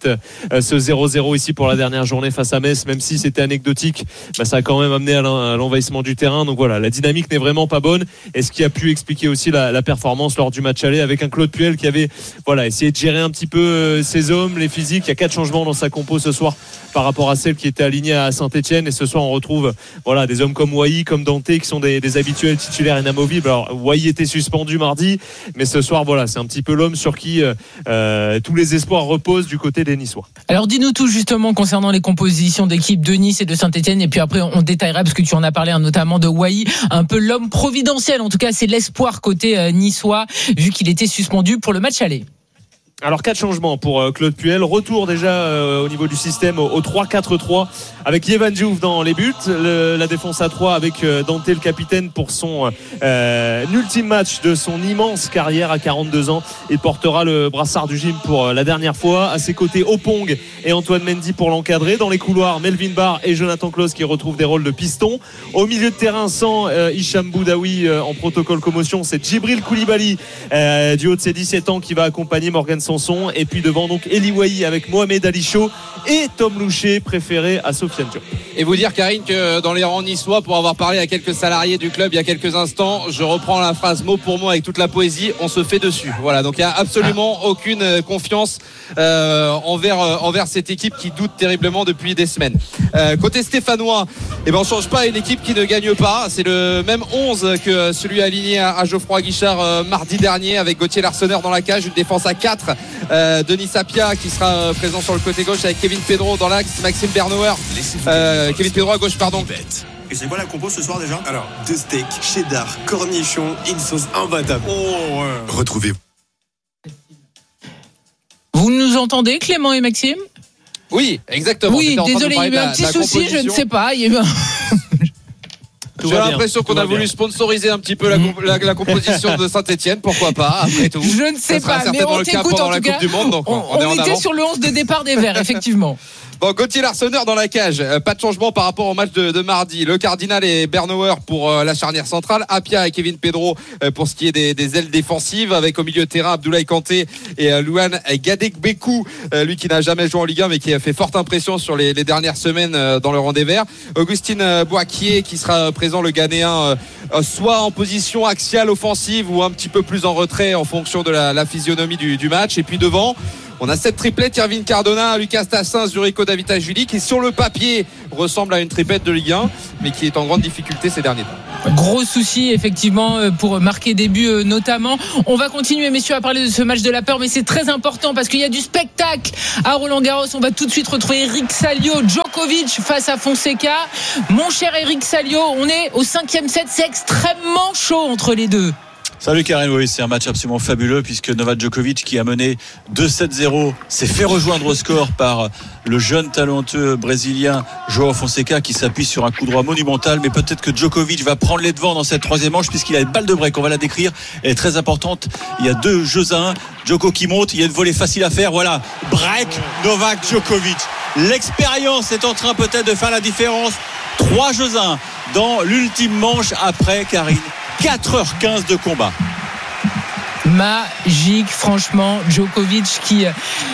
0-0 ici pour la dernière journée face à Metz, même si c'était anecdotique, ça a quand même amené à l'envahissement du terrain. Donc voilà, la dynamique n'est vraiment pas bonne, et ce qui a pu expliquer aussi la performance lors du match aller avec un Claude Puel qui avait essayé de gérer un petit peu ses hommes, les physiques. Il y a 4 changements dans sa compo ce soir par rapport à celle qui était alignée à Saint-Etienne, et ce soir on retrouve des hommes comme Wai, comme Dante qui sont des habituels titulaires inamovibles. Alors Wai était suspendu mardi, mais ce soir c'est un petit peu l'homme sur qui tous les espoirs reposent du côté des Niçois. Alors dis-nous tout justement concernant les compositions d'équipe de Nice et de Saint-Etienne, et puis après on détaillera parce que tu en as parlé notamment de Wai, un peu l'homme providentiel, en tout cas c'est l'espoir côté niçois vu qu'il était suspendu pour le match aller. Alors 4 changements pour Claude Puel. Retour déjà au niveau du système au 3-4-3 avec Yvan Diouf dans les buts. La défense à 3 avec Dante le capitaine pour son ultime match de son immense carrière à 42 ans. Il portera le brassard du gym pour la dernière fois. À ses côtés, Opong et Antoine Mendy pour l'encadrer. Dans les couloirs, Melvin Barr et Jonathan Klaus qui retrouvent des rôles de piston. Au milieu de terrain, sans Hicham Boudaoui en protocole commotion, c'est Djibril Koulibaly du haut de ses 17 ans qui va accompagner Morgan Sanson, et puis devant donc Eli Wahi avec Mohamed Ali Chaud et Tom Louchet préféré à Sofiane Diop. Et vous dire Karine que dans les rangs niçois, pour avoir parlé à quelques salariés du club il y a quelques instants, je reprends la phrase mot pour mot avec toute la poésie, on se fait dessus. Voilà, donc il n'y a absolument aucune confiance envers cette équipe qui doute terriblement depuis des semaines. Côté stéphanois, on ne change pas une équipe qui ne gagne pas. C'est le même 11 que celui aligné à Geoffroy-Guichard mardi dernier, avec Gauthier Larsonneur dans la cage, une défense à 4, Denis Sapia qui sera présent sur le côté gauche avec Kevin Pedro dans l'axe, Maxime Bernauer, Kevin Pedro à gauche pardon. Et c'est quoi la compo ce soir déjà? Alors, 2 steaks, cheddar, cornichons, une sauce imbattable. Oh ouais. Retrouvez. Vous nous entendez, Clément et Maxime? Oui, exactement. Oui, désolé, il y a eu un petit souci, je ne sais pas. Il y a eu J'ai l'impression qu'on a voulu sponsoriser un petit peu la composition de Saint-Etienne, pourquoi pas, après tout. Je ne sais pas, mais on t'écoute en tout cas. On était sur le 11 de départ des Verts, effectivement. Bon, Gauthier Larsonneur dans la cage, pas de changement par rapport au match de mardi. Le Cardinal et Bernauer pour la charnière centrale, Apia et Kevin Pedro pour ce qui est des ailes défensives, avec au milieu de terrain Abdoulaye Kanté et Louane Gadegbekou, lui qui n'a jamais joué en Ligue 1 mais qui a fait forte impression sur les dernières semaines dans le rang des Verts. Augustine Boakier qui sera présent, le Ghanéen, soit en position axiale offensive ou un petit peu plus en retrait en fonction de la physionomie du match. Et puis devant, on a cette triplette, Irvine Cardona, Lucas Tassins, Zurico Davitashvili, qui sur le papier ressemble à une triplette de Ligue 1, mais qui est en grande difficulté ces derniers temps. Gros souci effectivement pour marquer des buts notamment. On va continuer messieurs à parler de ce match de la peur, mais c'est très important parce qu'il y a du spectacle à Roland-Garros. On va tout de suite retrouver Eric Salio, Djokovic face à Fonseca. Mon cher Eric Salio, on est au 5e set, c'est extrêmement chaud entre les deux. Salut Karine, oui, c'est un match absolument fabuleux puisque Novak Djokovic, qui a mené 2-7-0, s'est fait rejoindre au score par le jeune talentueux brésilien João Fonseca, qui s'appuie sur un coup droit monumental. Mais peut-être que Djokovic va prendre les devants dans cette troisième manche puisqu'il a une balle de break, on va la décrire, elle est très importante. Il y a 2 jeux à 1, Djoko qui monte, il y a une volée facile à faire, voilà, break Novak Djokovic. L'expérience est en train peut-être de faire la différence. 3 jeux à 1 dans l'ultime manche après, Karine. 4h15 de combat. Magique, franchement, Djokovic qui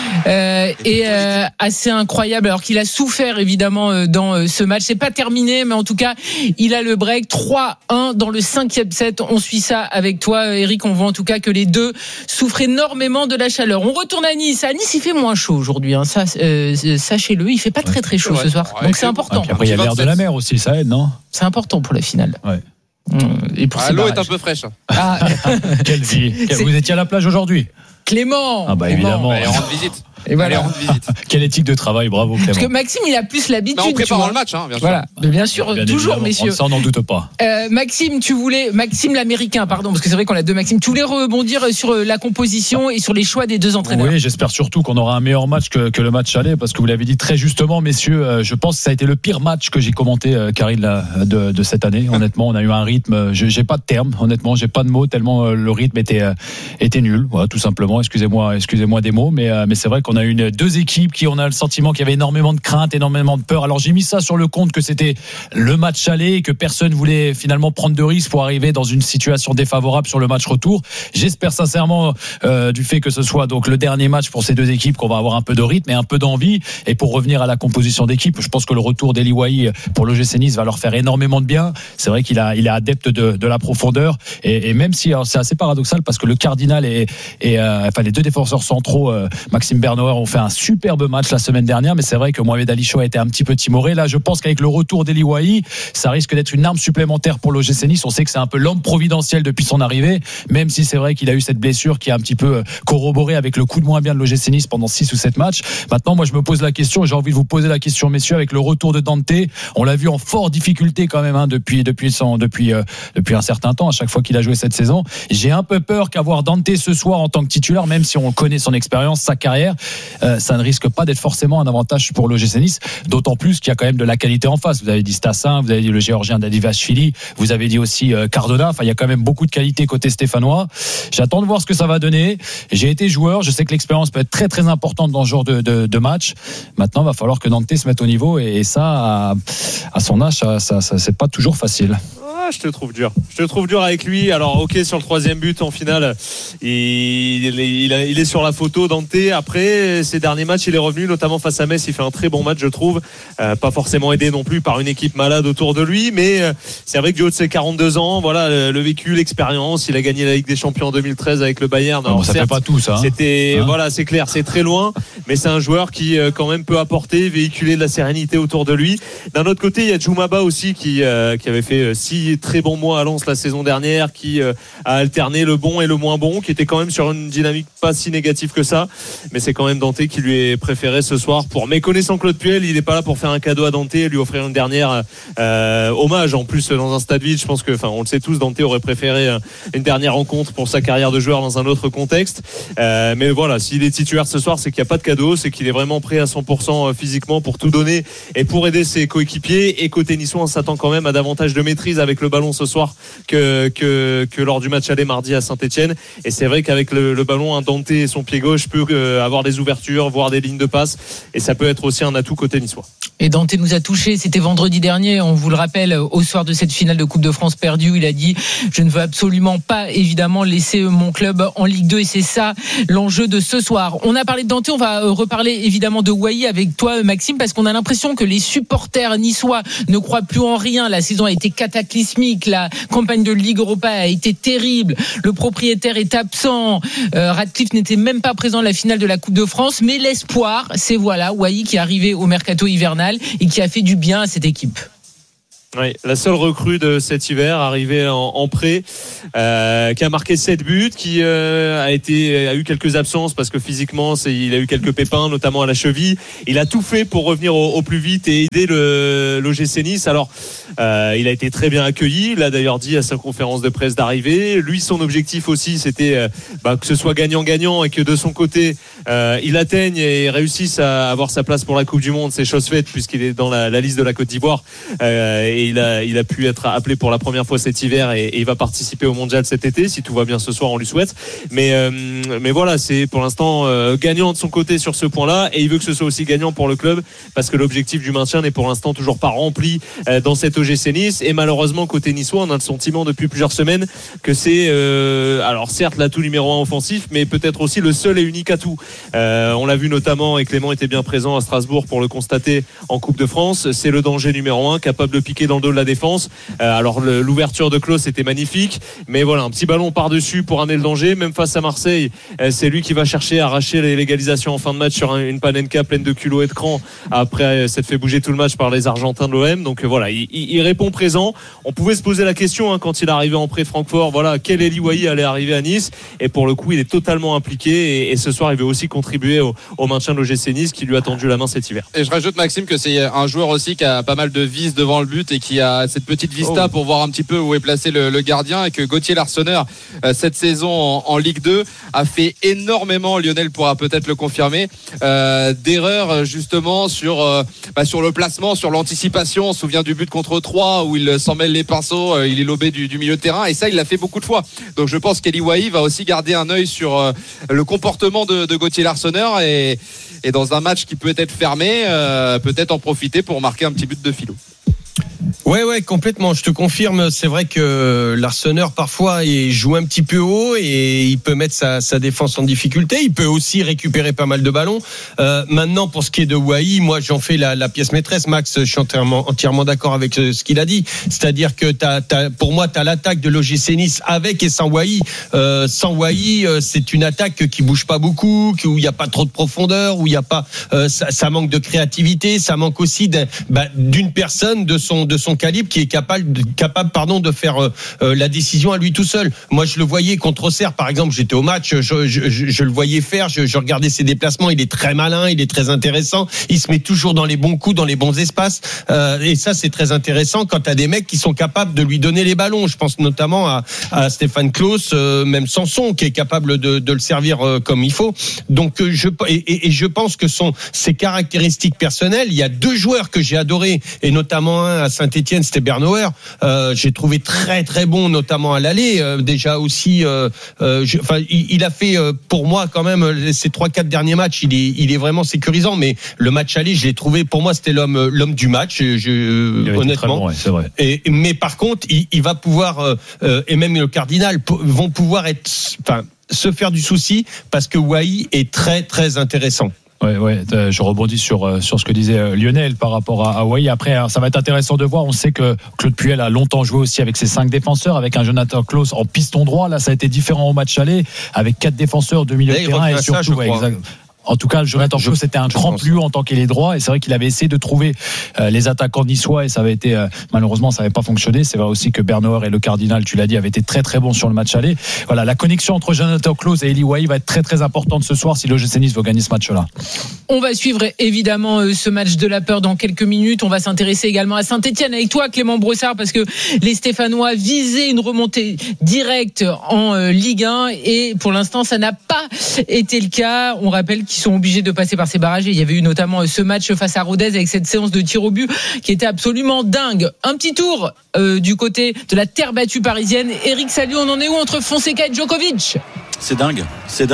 est assez incroyable, alors qu'il a souffert évidemment dans ce match. C'est pas terminé, mais en tout cas il a le break. 3-1 dans le 5e set. On suit ça avec toi Eric. On voit en tout cas que les deux souffrent énormément de la chaleur. On retourne à Nice. À Nice il fait moins chaud aujourd'hui, hein. Ça, sachez-le, il fait pas très chaud ce soir, donc c'est important. Après il y a l'air de la mer aussi, ça aide, non? C'est important pour la finale. Ouais. Et pour l'eau est un peu fraîche. Quelle vie. Vous étiez à la plage aujourd'hui? Clément. Ah bah évidemment. Allez, rendre visite. Et voilà. Quelle éthique de travail, bravo Clément. Parce que Maxime, il a plus l'habitude. Mais en préparant le match, hein, bien sûr. Voilà, bien sûr, bien toujours, évidemment. messieurs. Ça, on n'en doute pas. Maxime l'américain, pardon, parce que c'est vrai qu'on a 2 Maxime. Tu voulais rebondir sur la composition et sur les choix des 2 entraîneurs? Oui, j'espère surtout qu'on aura un meilleur match que le match aller, parce que vous l'avez dit très justement, messieurs. Je pense que ça a été le pire match que j'ai commenté, Karine, de cette année. Honnêtement, on a eu un rythme. J'ai pas de terme. Honnêtement, j'ai pas de mots tellement le rythme était nul. Voilà, tout simplement. Excusez-moi des mots, mais c'est vrai qu'on a eu 2 équipes qui, on a le sentiment qu'il y avait énormément de crainte, énormément de peur. Alors j'ai mis ça sur le compte que c'était le match aller et que personne voulait finalement prendre de risques pour arriver dans une situation défavorable sur le match retour. J'espère sincèrement du fait que ce soit donc le dernier match pour ces 2 équipes qu'on va avoir un peu de rythme et un peu d'envie. Et pour revenir à la composition d'équipe, je pense que le retour d'Eli Wahi pour l'OGC Nice va leur faire énormément de bien. C'est vrai qu'il est adepte de la profondeur et même si c'est assez paradoxal parce que le Cardinal et les 2 défenseurs centraux, Maxime Bernauer, ont fait un superbe match la semaine dernière, mais c'est vrai que Mohamed Ali Chaud a été un petit peu timoré. Là, je pense qu'avec le retour d'Eli Wahi, ça risque d'être une arme supplémentaire pour l'OGC Nice. On sait que c'est un peu l'homme providentiel depuis son arrivée, même si c'est vrai qu'il a eu cette blessure qui a un petit peu corroboré avec le coup de moins bien de l'OGC Nice pendant 6 ou 7 matchs. Maintenant, moi, je me pose la question, j'ai envie de vous poser la question, messieurs, avec le retour de Dante. On l'a vu en forte difficulté quand même, hein, depuis un certain temps, à chaque fois qu'il a joué cette saison. J'ai un peu peur qu'avoir Dante ce soir en tant que titulaire, même si on connaît son expérience, sa carrière, ça ne risque pas d'être forcément un avantage pour l'OGC Nice, d'autant plus qu'il y a quand même de la qualité en face. Vous avez dit Stassin, vous avez dit le Géorgien Dadivashvili, vous avez dit aussi Cardona. Enfin, il y a quand même beaucoup de qualité côté stéphanois. J'attends de voir ce que ça va donner. J'ai été joueur, je sais que l'expérience peut être très très importante dans ce genre de match. Maintenant, il va falloir que Dante se mette au niveau et ça, à son âge, ça c'est pas toujours facile. Je te trouve dur avec lui. Alors ok, sur le 3e but en finale, il est sur la photo, Dante. Après ces derniers matchs, il est revenu notamment face à Metz. Il fait un très bon match, je trouve, pas forcément aidé non plus par une équipe malade autour de lui, mais c'est vrai que du haut de ses 42 ans, voilà, le vécu, l'expérience, il a gagné la Ligue des Champions en 2013 avec le Bayern. Alors, ça fait pas tout ça, hein. Voilà, c'est clair, c'est très loin, mais c'est un joueur qui quand même peut apporter, véhiculer de la sérénité autour de lui. D'un autre côté, il y a Djoumaba aussi qui avait fait 6 très bons mois à Lens la saison dernière, qui a alterné le bon et le moins bon, qui était quand même sur une dynamique pas si négative que ça, mais c'est quand même Dante qui lui est préféré ce soir. Mais connaissant Claude Puel, il n'est pas là pour faire un cadeau à Dante et lui offrir une dernière hommage. En plus, dans un stade vide, je pense que, on le sait tous, Dante aurait préféré une dernière rencontre pour sa carrière de joueur dans un autre contexte. Mais voilà, s'il est titulaire ce soir, c'est qu'il n'y a pas de cadeau, c'est qu'il est vraiment prêt à 100% physiquement pour tout donner et pour aider ses coéquipiers. Et côté niçois, on s'attend quand même à davantage de maîtrise avec le ballon ce soir que lors du match aller mardi à Saint-Etienne. Et c'est vrai qu'avec le ballon, un Dante et son pied gauche peut avoir des ouvertures, voire des lignes de passe, et ça peut être aussi un atout côté niçois. Et Dante nous a touché, c'était vendredi dernier, on vous le rappelle, au soir de cette finale de Coupe de France perdue, il a dit « Je ne veux absolument pas évidemment laisser mon club en Ligue 2 » et c'est ça l'enjeu de ce soir. On a parlé de Dante, on va reparler évidemment de Wai avec toi Maxime, parce qu'on a l'impression que les supporters niçois ne croient plus en rien. La saison a été cataclysmique, la campagne de Ligue Europa a été terrible, le propriétaire est absent, Radcliffe n'était même pas présent à la finale de la Coupe de France, mais l'espoir, c'est Wai qui est arrivé au mercato hivernal et qui a fait du bien à cette équipe. Oui, la seule recrue de cet hiver, arrivée en prêt, qui a marqué 7 buts, qui a eu quelques absences parce que physiquement il a eu quelques pépins, notamment à la cheville. Il a tout fait pour revenir au plus vite et aider l'OGC Nice. Alors il a été très bien accueilli, il a d'ailleurs dit à sa conférence de presse d'arrivée. Lui, son objectif aussi, c'était que ce soit gagnant-gagnant et que de son côté il atteigne et réussisse à avoir sa place pour la Coupe du Monde. C'est chose faite puisqu'il est dans la liste de la Côte d'Ivoire et il a pu être appelé pour la première fois cet hiver et il va participer au mondial cet été. Si tout va bien ce soir, on lui souhaite. Mais voilà, c'est pour l'instant gagnant de son côté sur ce point-là et il veut que ce soit aussi gagnant pour le club parce que l'objectif du maintien n'est pour l'instant toujours pas rempli dans cette OGC Nice. Et malheureusement, côté niçois, on a le sentiment depuis plusieurs semaines que c'est alors certes l'atout numéro 1 offensif, mais peut-être aussi le seul et unique atout. On l'a vu notamment, et Clément était bien présent à Strasbourg pour le constater en Coupe de France, c'est le danger numéro 1, capable de piquer dans le dos de la défense. Alors l'ouverture de Klose était magnifique, mais voilà, un petit ballon par-dessus pour amener le danger. Même face à Marseille, c'est lui qui va chercher à arracher l'égalisation en fin de match sur une Panenka pleine de culot et de cran après s'être fait bouger tout le match par les Argentins de l'OM. Donc voilà, il répond présent. On pouvait se poser la question quand il est arrivé en prêt de Francfort, voilà, quel Eli Wai allait arriver à Nice, et pour le coup il est totalement impliqué et ce soir il veut aussi contribuer au maintien de l'OGC Nice qui lui a tendu la main cet hiver. Et je rajoute Maxime que c'est un joueur aussi qui a pas mal de vis devant le but et qui a cette petite vista pour voir un petit peu où est placé le gardien, et que Gauthier Larsonneur cette saison en Ligue 2 a fait énormément, Lionel pourra peut-être le confirmer, d'erreurs justement sur le placement, sur l'anticipation. On se souvient du but contre 3 où il s'en mêle les pinceaux, il est lobé du milieu de terrain, et ça il l'a fait beaucoup de fois. Donc je pense qu'Eli Wai va aussi garder un œil sur le comportement de Gauthier Larsonneur et dans un match qui peut être fermé, peut-être en profiter pour marquer un petit but de filou. Ouais, complètement. Je te confirme. C'est vrai que Larsonneur parfois il joue un petit peu haut et il peut mettre sa défense en difficulté. Il peut aussi récupérer pas mal de ballons. Maintenant, pour ce qui est de Wai, moi j'en fais la pièce maîtresse. Max, je suis entièrement d'accord avec ce qu'il a dit. C'est-à-dire que pour moi, t'as l'attaque de l'OGC Nice avec et sans Wai. Sans Wai, c'est une attaque qui bouge pas beaucoup, où il y a pas trop de profondeur, où il y a pas, ça manque de créativité, ça manque aussi d'une personne de son calibre qui est capable de faire la décision à lui tout seul. Moi je le voyais contre Auxerre par exemple, j'étais au match, je le voyais faire, je regardais ses déplacements, il est très malin, il est très intéressant, il se met toujours dans les bons coups, dans les bons espaces, et ça c'est très intéressant quand t'as des mecs qui sont capables de lui donner les ballons. Je pense notamment à Stéphane Klose, même Sanson qui est capable de le servir comme il faut. Donc je pense que ses caractéristiques personnelles, il y a 2 joueurs que j'ai adorés, et notamment un à Saint-Etienne, c'était Bernauer. J'ai trouvé très très bon, notamment à l'aller. Déjà aussi, il a fait pour moi quand même ces 3-4 derniers matchs. Il est vraiment sécurisant. Mais le match aller, je l'ai trouvé. Pour moi, c'était l'homme du match. Honnêtement, bon, ouais, c'est vrai. Mais par contre, il va pouvoir et même le Cardinal vont pouvoir se faire du souci parce que Wai est très très intéressant. Ouais, je rebondis sur ce que disait Lionel par rapport à Wai. Après, ça va être intéressant de voir. On sait que Claude Puel a longtemps joué aussi avec ses 5 défenseurs, avec un Jonathan Klose en piston droit. Là, ça a été différent au match aller, avec 4 défenseurs, 2 milieux de terrain et surtout. En tout cas, Jonathan Klaus, c'était un cran plus haut en tant qu'ailier droit, et c'est vrai qu'il avait essayé de trouver les attaquants niçois, et ça avait été malheureusement ça n'avait pas fonctionné. C'est vrai aussi que Bernauer et le Cardinal, tu l'as dit, avaient été très très bons sur le match aller. Voilà, la connexion entre Jonathan Klaus et Eli Wahi va être très très importante ce soir si l'OGC Nice veut gagner ce match-là. On va suivre évidemment ce match de la peur dans quelques minutes. On va s'intéresser également à Saint-Etienne avec toi, Clément Brossard, parce que les Stéphanois visaient une remontée directe en Ligue 1, et pour l'instant ça n'a pas été le cas. On rappelle qu'ils sont obligés de passer par ces barrages, et il y avait eu notamment ce match face à Rodez avec cette séance de tir au but qui était absolument dingue. Un petit tour du côté de la terre battue parisienne. Eric Salio, on en est où entre Fonseca et Djokovic? C'est dingue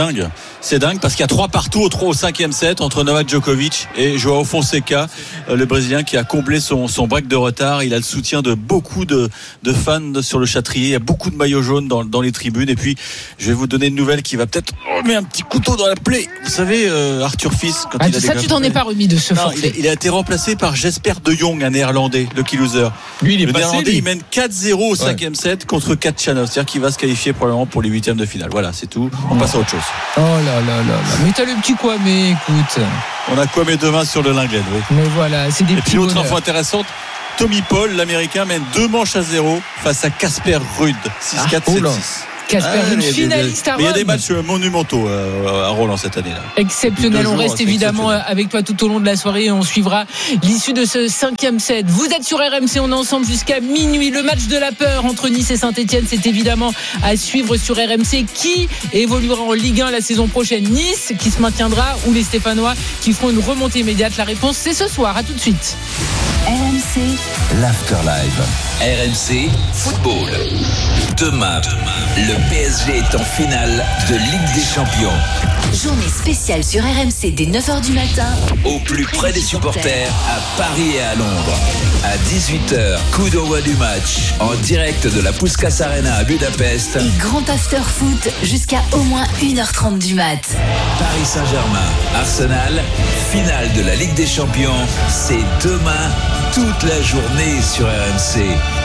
parce qu'il y a 3 partout au 5e set entre Novak Djokovic et Joao Fonseca, le Brésilien qui a comblé son break de retard. Il a le soutien de beaucoup de fans sur le Châtrier. Il y a beaucoup de maillots jaunes dans les tribunes. Et puis, je vais vous donner une nouvelle qui va peut-être mettre un petit couteau dans la plaie. Vous savez, Arthur Fils, quand il a ça, tu t'en es pas remis de ce forfait. Il a été remplacé par Jesper de Jong, un Néerlandais, lucky loser. Lui, le Néerlandais, il mène 4-0 au 5e set contre Katchanov, c'est-à-dire qu'il va se qualifier probablement pour les 8e de finale. Voilà, c'est tout. On passe à autre chose. Oh là là là. Mais t'as le petit quoi, mais écoute. On a quoi mes demain sur le Linglen, oui. Mais voilà, c'est des petits. Et puis autre info intéressante, Tommy Paul, l'Américain, mène 2-0 face à Casper Ruud, 6-4, 7-6. Casper Ruud, finaliste à Rome. Il y a des matchs monumentaux à Roland cette année-là. Exceptionnel. On reste évidemment avec toi tout au long de la soirée, et on suivra l'issue de ce 5e set. Vous êtes sur RMC, on est ensemble jusqu'à minuit. Le match de la peur entre Nice et Saint-Etienne, c'est évidemment à suivre sur RMC. Qui évoluera en Ligue 1 la saison prochaine? Nice qui se maintiendra, ou les Stéphanois qui feront une remontée immédiate? La réponse, c'est ce soir. À tout de suite. RMC, l'Afterlife. RMC Football. Demain, le PSG est en finale de Ligue des Champions. Journée spéciale sur RMC dès 9h du matin. Au plus près des supporters à Paris et à Londres. À 18h, coup d'envoi du match en direct de la Puskás Arena à Budapest. Et grand after foot jusqu'à au moins 1h30 du mat. Paris Saint-Germain, Arsenal, finale de la Ligue des Champions. C'est demain, toute la journée sur RMC.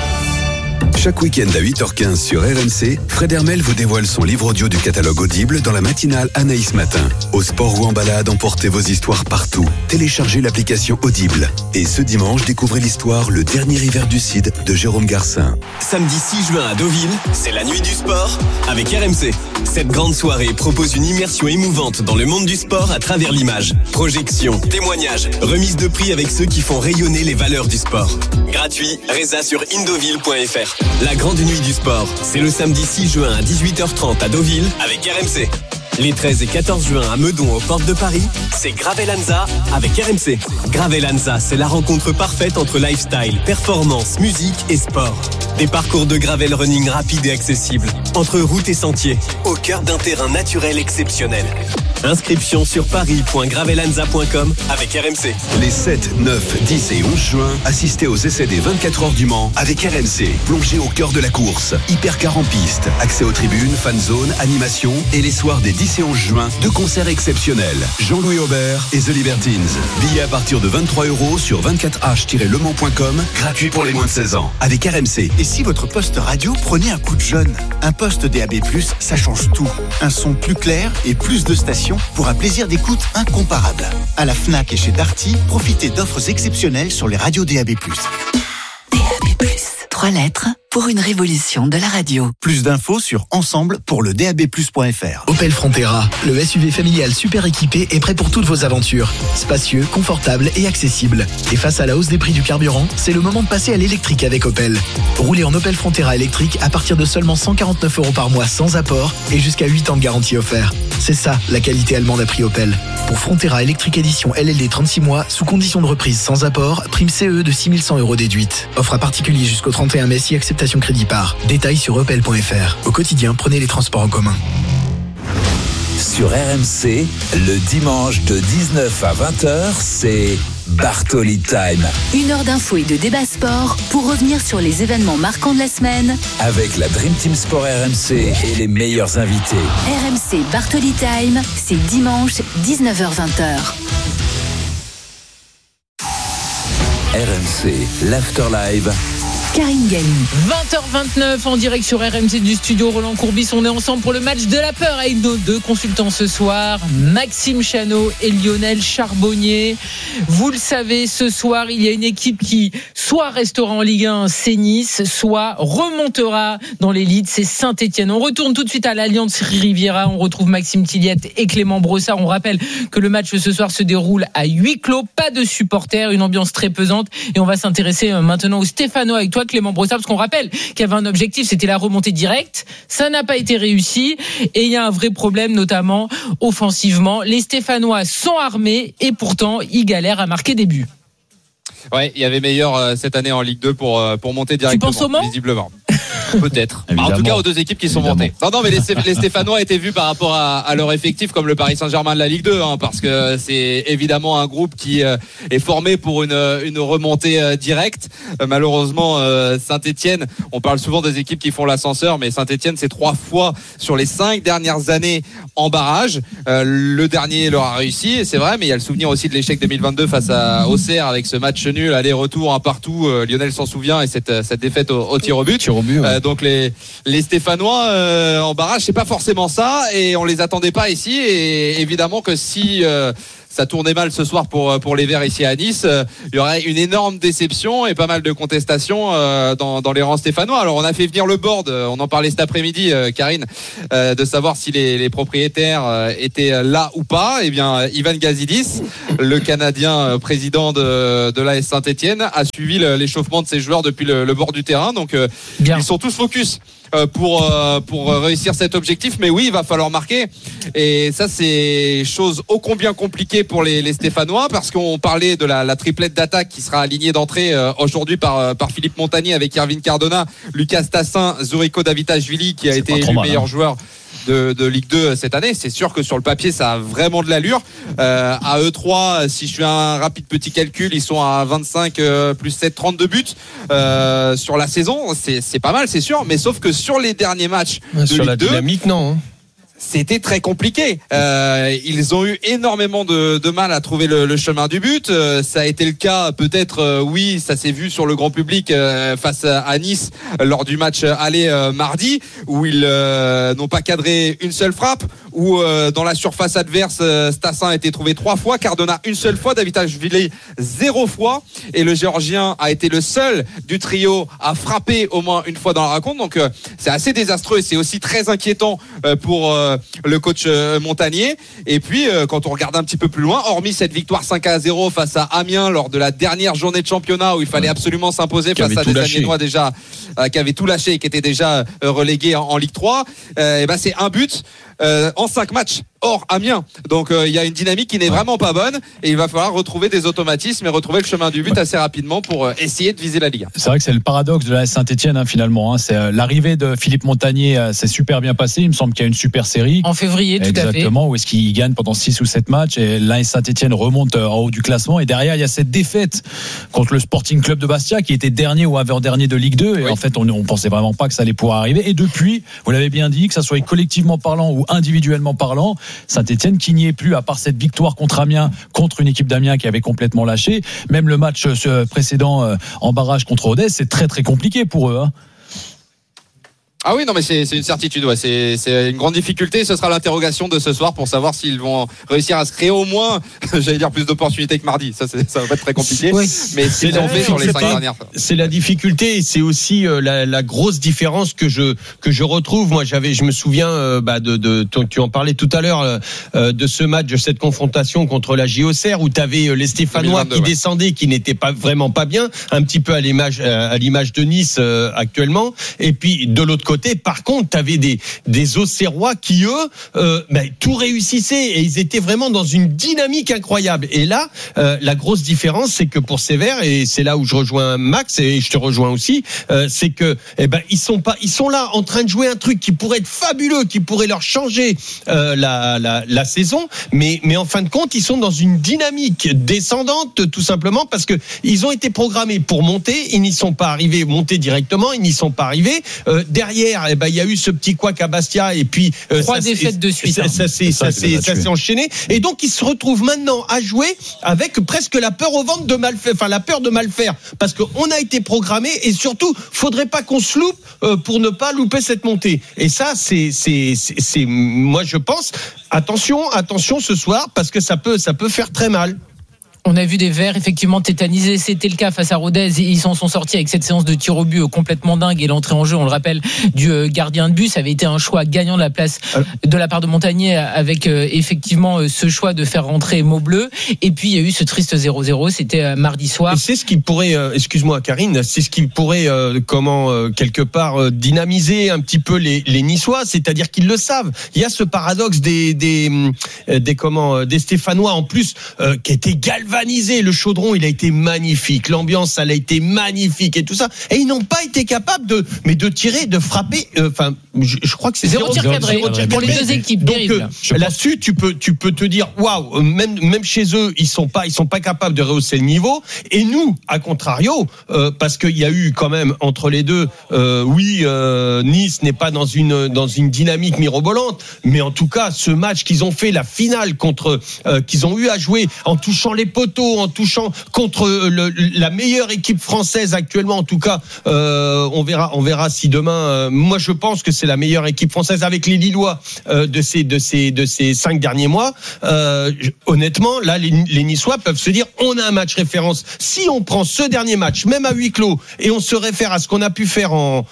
Chaque week-end à 8h15 sur RMC, Fred Hermel vous dévoile son livre audio du catalogue Audible dans la matinale Anaïs Matin. Au sport ou en balade, emportez vos histoires partout. Téléchargez l'application Audible. Et ce dimanche, découvrez l'histoire Le dernier hiver du Cid de Jérôme Garcin. Samedi 6 juin à Deauville, c'est la nuit du sport avec RMC. Cette grande soirée propose une immersion émouvante dans le monde du sport à travers l'image. Projections, témoignages, remise de prix avec ceux qui font rayonner les valeurs du sport. Gratuit, résa sur indeauville.fr. La grande nuit du sport, c'est le samedi 6 juin à 18h30 à Deauville avec RMC. Les 13 et 14 juin à Meudon aux portes de Paris, c'est Gravelanza avec RMC. Gravelanza, c'est la rencontre parfaite entre lifestyle, performance, musique et sport. Des parcours de gravel running rapides et accessibles, entre routes et sentiers, au cœur d'un terrain naturel exceptionnel. Inscription sur paris.gravelanza.com avec RMC. Les 7, 9, 10 et 11 juin, assistez aux essais des 24 heures du Mans avec RMC. Plongez au cœur de la course. Hypercar en piste, accès aux tribunes, fan zone, animation et les soirs des 10 et 11 juin, 2 concerts exceptionnels. Jean-Louis Aubert et The Libertines. Billets à partir de 23 € sur 24h-lemans.com, gratuit pour les moins de 16 ans. Avec RMC. Et si votre poste radio prenait un coup de jeune? Un poste DAB+, ça change tout. Un son plus clair et plus de stations pour un plaisir d'écoute incomparable. À la Fnac et chez Darty, profitez d'offres exceptionnelles sur les radios DAB+. DAB+, 3 lettres pour une révolution de la radio. Plus d'infos sur ensemble pour le DABplus.fr. Opel Frontera, le SUV familial super équipé est prêt pour toutes vos aventures. Spacieux, confortable et accessible. Et face à la hausse des prix du carburant, c'est le moment de passer à l'électrique avec Opel. Roulez en Opel Frontera électrique à partir de seulement 149 € par mois sans apport et jusqu'à 8 ans de garantie offert. C'est ça, la qualité allemande à prix Opel. Pour Frontera électrique édition LLD 36 mois, sous condition de reprise sans apport, prime CE de 6 100 € déduite. Offre à particulier jusqu'au 31 mai si acceptation crédit par. Détails sur opel.fr. Au quotidien, prenez les transports en commun. Sur RMC, le dimanche de 19 à 20h, c'est Bartoli Time. 1 heure d'infos et de débat sport pour revenir sur les événements marquants de la semaine. Avec la Dream Team Sport RMC et les meilleurs invités. RMC Bartoli Time, c'est dimanche 19h-20h. RMC, l'Afterlive. Karine Galli. 20h29 en direct sur RMC du studio Roland Courbis. On est ensemble pour le match de la peur avec nos deux consultants ce soir, Maxime Chanot et Lionel Charbonnier. Vous le savez, ce soir, il y a une équipe qui soit restera en Ligue 1, c'est Nice, soit remontera dans l'élite, c'est Saint-Etienne. On retourne tout de suite à l'Alliance Riviera. On retrouve Maxime Tilliette et Clément Brossard. On rappelle que le match ce soir se déroule à huis clos, pas de supporters, une ambiance très pesante. Et on va s'intéresser maintenant aux Stéphanois avec toi, Clément Brossard, parce qu'on rappelle qu'il y avait un objectif, c'était la remontée directe. Ça n'a pas été réussi et il y a un vrai problème, notamment offensivement. Les Stéphanois sont armés et pourtant ils galèrent à marquer des buts. Ouais, il y avait meilleur cette année en Ligue 2 pour monter directement. Tu penses au Mans ? Visiblement. Peut-être. En tout cas, aux deux équipes qui sont montées. Non, mais les Stéphanois étaient vus par rapport à leur effectif comme le Paris Saint-Germain de la Ligue 2, parce que c'est évidemment un groupe qui est formé pour une remontée directe. Malheureusement, Saint-Etienne, on parle souvent des équipes qui font l'ascenseur, mais Saint-Etienne, c'est 3 fois sur les 5 dernières années en barrage. Le dernier leur a réussi, c'est vrai, mais il y a le souvenir aussi de l'échec 2022 face à Auxerre avec ce match nul, aller-retour, un partout. Lionel s'en souvient, et cette défaite au tir au but. Donc les Stéphanois en barrage, c'est pas forcément ça, et on les attendait pas ici. Et évidemment que si ça tournait mal ce soir pour les Verts ici à Nice, il y aurait une énorme déception et pas mal de contestations dans les rangs stéphanois. Alors on a fait venir le board, on en parlait cet après-midi, Karine, de savoir si les propriétaires étaient là ou pas. Eh bien, Ivan Gazidis, le Canadien président de l'AS Saint-Etienne, a suivi l'échauffement de ses joueurs depuis le bord du terrain. Donc ils sont tous focus pour réussir cet objectif. Mais oui, il va falloir marquer, et ça c'est chose ô combien compliquée pour les Stéphanois, parce qu'on parlait de la triplette d'attaque qui sera alignée d'entrée aujourd'hui par Philippe Montagnier avec Irvine Cardona, Lucas Tassin, Zuriko Davitashvili qui a été élu meilleur joueur de Ligue 2 cette année. C'est sûr que sur le papier ça a vraiment de l'allure. À eux 3, si je fais un rapide petit calcul, ils sont à 25 plus 7, 32 buts sur la saison. C'est pas mal, c'est sûr, mais sauf que sur les derniers matchs de sur Ligue la 2, dynamique, non, c'était très compliqué. Ils ont eu énormément de mal à trouver le chemin du but. Ça a été le cas, peut-être, oui, ça s'est vu sur le grand public face à Nice lors du match aller mardi, où ils n'ont pas cadré une seule frappe, où dans la surface adverse, Stassin a été trouvé 3 fois, Cardona une seule fois, Davitashvili 0 fois, et le Géorgien a été le seul du trio à frapper au moins une fois dans la rencontre. Donc c'est assez désastreux, et c'est aussi très inquiétant pour le coach Montagnier. Et puis quand on regarde un petit peu plus loin, hormis cette victoire 5-0 face à Amiens lors de la dernière journée de championnat où il fallait absolument s'imposer face à des Amiénois déjà qui avaient tout lâché et qui étaient déjà relégués en Ligue 3, et ben c'est un but en 5 matchs hors Amiens. Donc il y a une dynamique qui n'est vraiment pas bonne, et il va falloir retrouver des automatismes et retrouver le chemin du but assez rapidement pour essayer de viser la Ligue 1. C'est vrai que c'est le paradoxe de la Saint-Etienne finalement. C'est l'arrivée de Philippe Montagnier, s'est super bien passé. Il me semble qu'il y a une super série en février, tout à fait. Exactement, où est-ce qu'il gagne pendant 6 ou 7 matchs, et l'AS Saint-Etienne remonte en haut du classement, et derrière il y a cette défaite contre le Sporting Club de Bastia qui était dernier ou avant-dernier de Ligue 2, et en fait on pensait vraiment pas que ça allait pouvoir arriver. Et depuis, vous l'avez bien dit, que ça soit collectivement parlant ou individuellement parlant, Saint-Etienne qui n'y est plus, à part cette victoire contre Amiens, contre une équipe d'Amiens qui avait complètement lâché. Même le match précédent en barrage contre Rodez, c'est très très compliqué pour eux. Ah oui, non, mais c'est une certitude, ouais. C'est une grande difficulté. Ce sera l'interrogation de ce soir pour savoir s'ils vont réussir à se créer au moins, j'allais dire, plus d'opportunités que mardi. Ça va pas être très compliqué. Oui. Mais c'est ce qu'ils ont fait sur les 5 dernières. C'est la difficulté, et c'est aussi la grosse différence que je retrouve. Moi, je me souviens, tu en parlais tout à l'heure, de ce match, de cette confrontation contre la JOCR, où tu avais les Stéphanois qui descendaient, qui n'étaient vraiment pas bien, un petit peu à l'image de Nice actuellement. Et puis, de l'autre côté, par contre, tu avais des Auxerrois qui, eux, tout réussissaient, et ils étaient vraiment dans une dynamique incroyable. Et là, la grosse différence, c'est que pour ces Verts, et c'est là où je rejoins Max, et je te rejoins aussi, c'est que ils sont là en train de jouer un truc qui pourrait être fabuleux, qui pourrait leur changer la saison, mais en fin de compte, ils sont dans une dynamique descendante, tout simplement parce que ils ont été programmés pour monter, ils n'y sont pas arrivés, monter directement, ils n'y sont pas arrivés. Derrière, derrière, il y a eu ce petit couac à Bastia et puis 3 défaites de suite. Ça s'est enchaîné. Et donc, ils se retrouvent maintenant à jouer avec presque la peur au ventre de mal faire, la peur de mal faire, parce qu'on a été programmé et surtout, faudrait pas qu'on se loupe pour ne pas louper cette montée. Et ça, c'est moi je pense, attention ce soir, parce que ça peut faire très mal. On a vu des Verts effectivement tétanisés, c'était le cas face à Rodez, ils s'en sont sortis avec cette séance de tir au but complètement dingue et l'entrée en jeu, on le rappelle, du gardien de but, ça avait été un choix gagnant de la part de Montagnier avec effectivement ce choix de faire rentrer Maubleu, et puis il y a eu ce triste 0-0, c'était mardi soir. Et c'est ce qui pourrait, excuse-moi Karine, c'est ce qui pourrait quelque part dynamiser un petit peu les Niçois, c'est-à-dire qu'ils le savent. Il y a ce paradoxe des Stéphanois en plus qui était galvanisé. Le chaudron, il a été magnifique. L'ambiance, elle a été magnifique et tout ça. Et ils n'ont pas été capables de tirer, de frapper. Je crois que c'est 0 tir cadré pour les deux équipes. Donc là-dessus, tu peux te dire, waouh, même chez eux, ils sont pas capables de rehausser le niveau. Et nous, à contrario, parce qu'il y a eu quand même entre les deux, Nice n'est pas dans une dynamique mirobolante, mais en tout cas, ce match qu'ils ont fait, la finale qu'ils ont eu à jouer en touchant les poteaux, en touchant contre la meilleure équipe française actuellement, en tout cas, on verra si demain. Moi, je pense que c'est la meilleure équipe française avec les Lillois de ces 5 derniers mois. Honnêtement, là, les Niçois peuvent se dire, on a un match référence. Si on prend ce dernier match, même à huis clos, et on se réfère à ce qu'on a pu faire en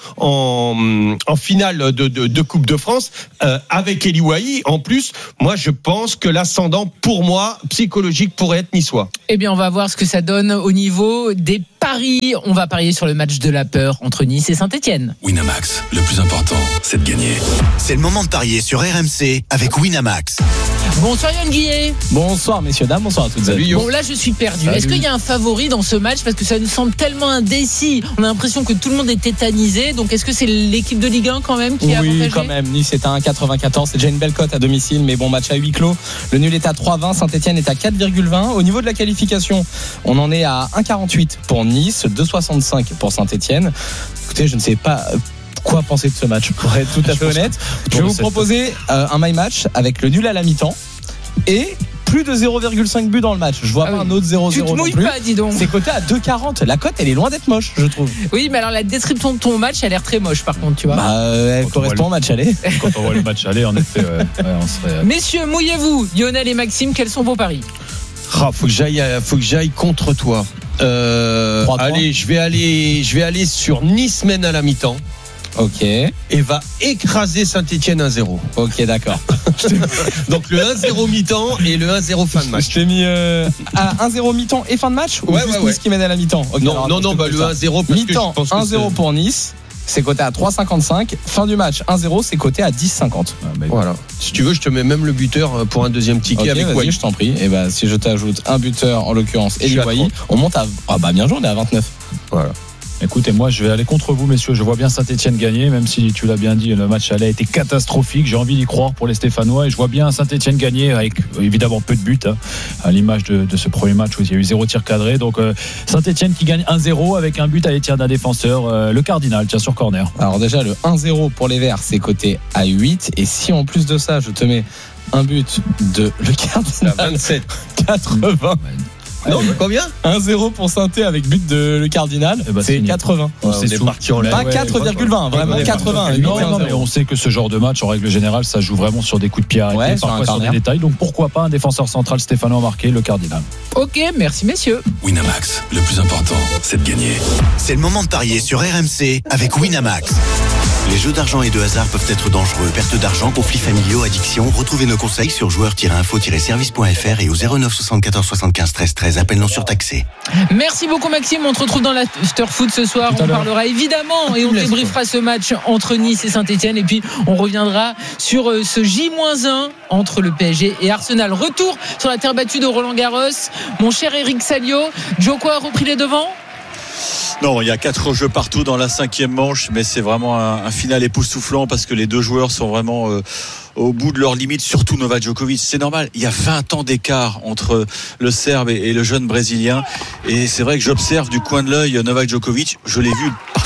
finale de Coupe de France avec Eli Wahi, en plus, moi, je pense que l'ascendant, pour moi, psychologique, pourrait être niçois. Eh bien, on va voir ce que ça donne au niveau des paris. On va parier sur le match de la peur entre Nice et Saint-Etienne. Winamax, le plus important, c'est de gagner. C'est le moment de parier sur RMC avec Winamax. Bonsoir Yann Guillet. Bonsoir messieurs, dames, bonsoir à toutes et à tous. Bon, là je suis perdu. Est-ce qu'il y a un favori dans ce match? Parce que ça nous semble tellement indécis. On a l'impression que tout le monde est tétanisé. Donc est-ce que c'est l'équipe de Ligue 1 quand même qui est avantagée? Oui, quand même. Nice est à 1,94. C'est déjà une belle cote à domicile, mais bon, match à huis clos. Le nul est à 3,20. Saint-Etienne est à 4,20. Au niveau de la qualification, on en est à 1,48 pour Nice, 2,65 pour Saint-Etienne. Écoutez, je ne sais pas quoi penser de ce match, pour être tout à fait honnête. Je vais vous proposer un my match avec le nul à la mi-temps et plus de 0,5 buts dans le match. Je vois pas un autre 0-0 tu te mouilles non plus. Pas, dis donc. C'est coté à 2,40. La cote, elle est loin d'être moche, je trouve. Oui, mais alors la description de ton match, elle a l'air très moche par contre, tu vois. Elle correspond au match aller. Quand on voit le match aller, en effet, on serait. Messieurs, mouillez-vous. Lionel et Maxime, quels sont vos paris? Faut que j'aille contre toi. Allez, je vais aller sur Nice mène à la mi-temps. Ok. Et va écraser Saint-Etienne 1-0. Ok, d'accord. Donc le 1-0 mi-temps et le 1-0 fin de match. Je t'ai mis à 1-0 mi-temps et fin de match ou juste Nice qui mène à la mi-temps? Okay, non, le 1-0 parce mi-temps, que je pense 1-0 pour Nice. C'est coté à 3,55. Fin du match 1-0, c'est coté à 10,50. Voilà. Si tu veux, je te mets même le buteur pour un deuxième ticket avec Wahi. Je t'en prie. Et si je t'ajoute un buteur, en l'occurrence Eli Wahi, on monte à bien joué, on est à 29. Voilà. Écoutez, moi je vais aller contre vous messieurs, je vois bien Saint-Etienne gagner, même si tu l'as bien dit, le match allait a été catastrophique, j'ai envie d'y croire pour les Stéphanois et je vois bien Saint-Etienne gagner avec évidemment peu de buts, à l'image de ce premier match où il y a eu 0 tir cadré, donc Saint-Etienne qui gagne 1-0 avec un but à l'étirer d'un défenseur, le Cardinal, tiens sur corner. Alors déjà le 1-0 pour les Verts c'est coté à 8 et si en plus de ça je te mets un but de le Cardinal à 27 80. Non, combien? 1-0 pour Saint-Etienne avec but de le Cardinal, c'est 80. C'est parti en l'air. Pas 4,20, vraiment 80. Non, mais on sait que ce genre de match, en règle générale, ça joue vraiment sur des coups de pied arrêtés, parfois sur des détails. Donc pourquoi pas un défenseur central stéphanois marqué, le Cardinal. Ok, merci messieurs. Winamax, le plus important, c'est de gagner. C'est le moment de parier sur RMC avec Winamax. Les jeux d'argent et de hasard peuvent être dangereux. Perte d'argent, conflits familiaux, addiction. Retrouvez nos conseils sur joueurs-info-service.fr et au 09 74 75 13 13. Appel non surtaxé. Merci beaucoup Maxime. On te retrouve dans l'after-foot ce soir. On parlera évidemment et on débriefera ce match entre Nice et Saint-Etienne. Et puis on reviendra sur ce J-1 entre le PSG et Arsenal. Retour sur la terre battue de Roland-Garros. Mon cher Eric Salio, Djoko a repris les devants? Non, il y a 4 jeux partout dans la 5e manche, mais c'est vraiment un final époustouflant parce que les deux joueurs sont vraiment au bout de leurs limites, surtout Novak Djokovic. C'est normal, il y a 20 ans d'écart entre le Serbe et le jeune Brésilien. Et c'est vrai que j'observe du coin de l'œil Novak Djokovic. Je l'ai vu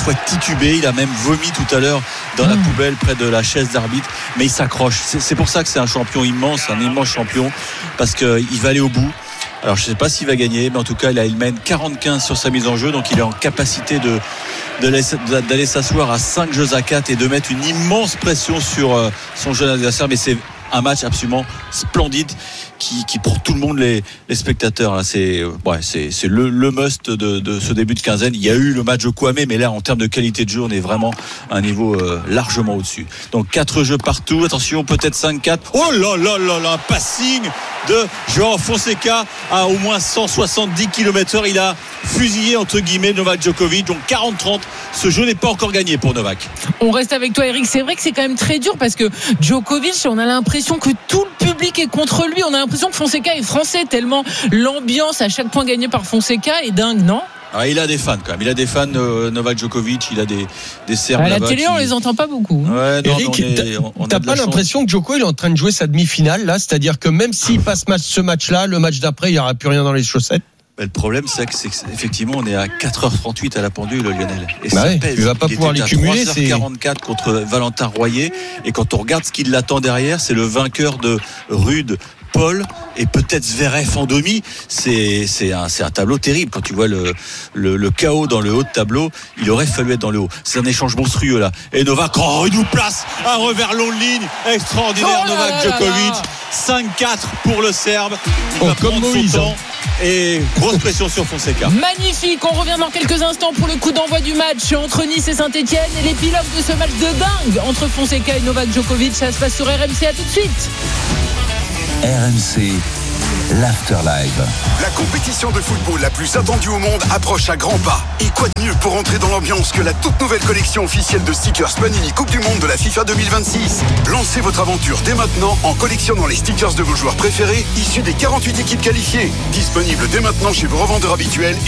fois titubé. Il a même vomi tout à l'heure dans la poubelle près de la chaise d'arbitre. Mais il s'accroche. C'est pour ça que c'est un champion immense, un immense champion, parce qu'il va aller au bout. Alors je ne sais pas s'il va gagner, mais en tout cas il mène 40-15 sur sa mise en jeu, donc il est en capacité d'aller s'asseoir à 5 jeux à 4 et de mettre une immense pression sur son jeune adversaire. Mais c'est un match absolument splendide qui pour tout le monde, les spectateurs, là, c'est le must de ce début de quinzaine. Il y a eu le match de Kwame, mais là en termes de qualité de jeu on est vraiment à un niveau largement au-dessus. Donc 4 jeux partout, attention, peut-être 5-4. Oh là là là là, passing de Joao Fonseca à au moins 170 km/h. Il a fusillé entre guillemets Novak Djokovic. Donc 40-30, ce jeu n'est pas encore gagné pour Novak. On reste avec toi Eric, c'est vrai que c'est quand même très dur parce que Djokovic, on a l'impression que tout le public est contre lui. On a l'impression que Fonseca est français tellement l'ambiance à chaque point gagné par Fonseca est dingue, non? Alors, il a des fans quand même. Il a des fans, Novak Djokovic. Il a des Serbes. À la télé, on les entend pas beaucoup. Ouais, non, Eric, t'as pas l'impression que Djoko il est en train de jouer sa demi-finale là, c'est-à-dire que même s'il passe ce match-là, le match d'après, il n'y aura plus rien dans les chaussettes? Le problème, c'est qu'effectivement, on est à 4h38 à la pendule, Lionel. Et ça pèse. Il va pas pouvoir les cumuler. 3h44 contre Valentin Royer. Et quand on regarde ce qui l'attend derrière, c'est le vainqueur de Rude, Paul et peut-être Zverev en demi. C'est un tableau terrible. Quand tu vois le chaos dans le haut de tableau, il aurait fallu être dans le haut. C'est un échange monstrueux là. Et Novak, il nous place un revers long de ligne extraordinaire. Novak Djokovic, 5-4 pour le Serbe. Il va prendre son temps. Et grosse pression sur Fonseca. Magnifique, on revient dans quelques instants pour le coup d'envoi du match entre Nice et Saint-Etienne et l'épilogue de ce match de dingue entre Fonseca et Novak Djokovic. Ça se passe sur RMC, à tout de suite. RMC, l'Afterlife. La compétition de football la plus attendue au monde approche à grands pas. Et quoi de mieux pour entrer dans l'ambiance que la toute nouvelle collection officielle de stickers Panini Coupe du Monde de la FIFA 2026. Lancez votre aventure dès maintenant en collectionnant les stickers de vos joueurs préférés issus des 48 équipes qualifiées. Disponibles dès maintenant chez vos revendeurs habituels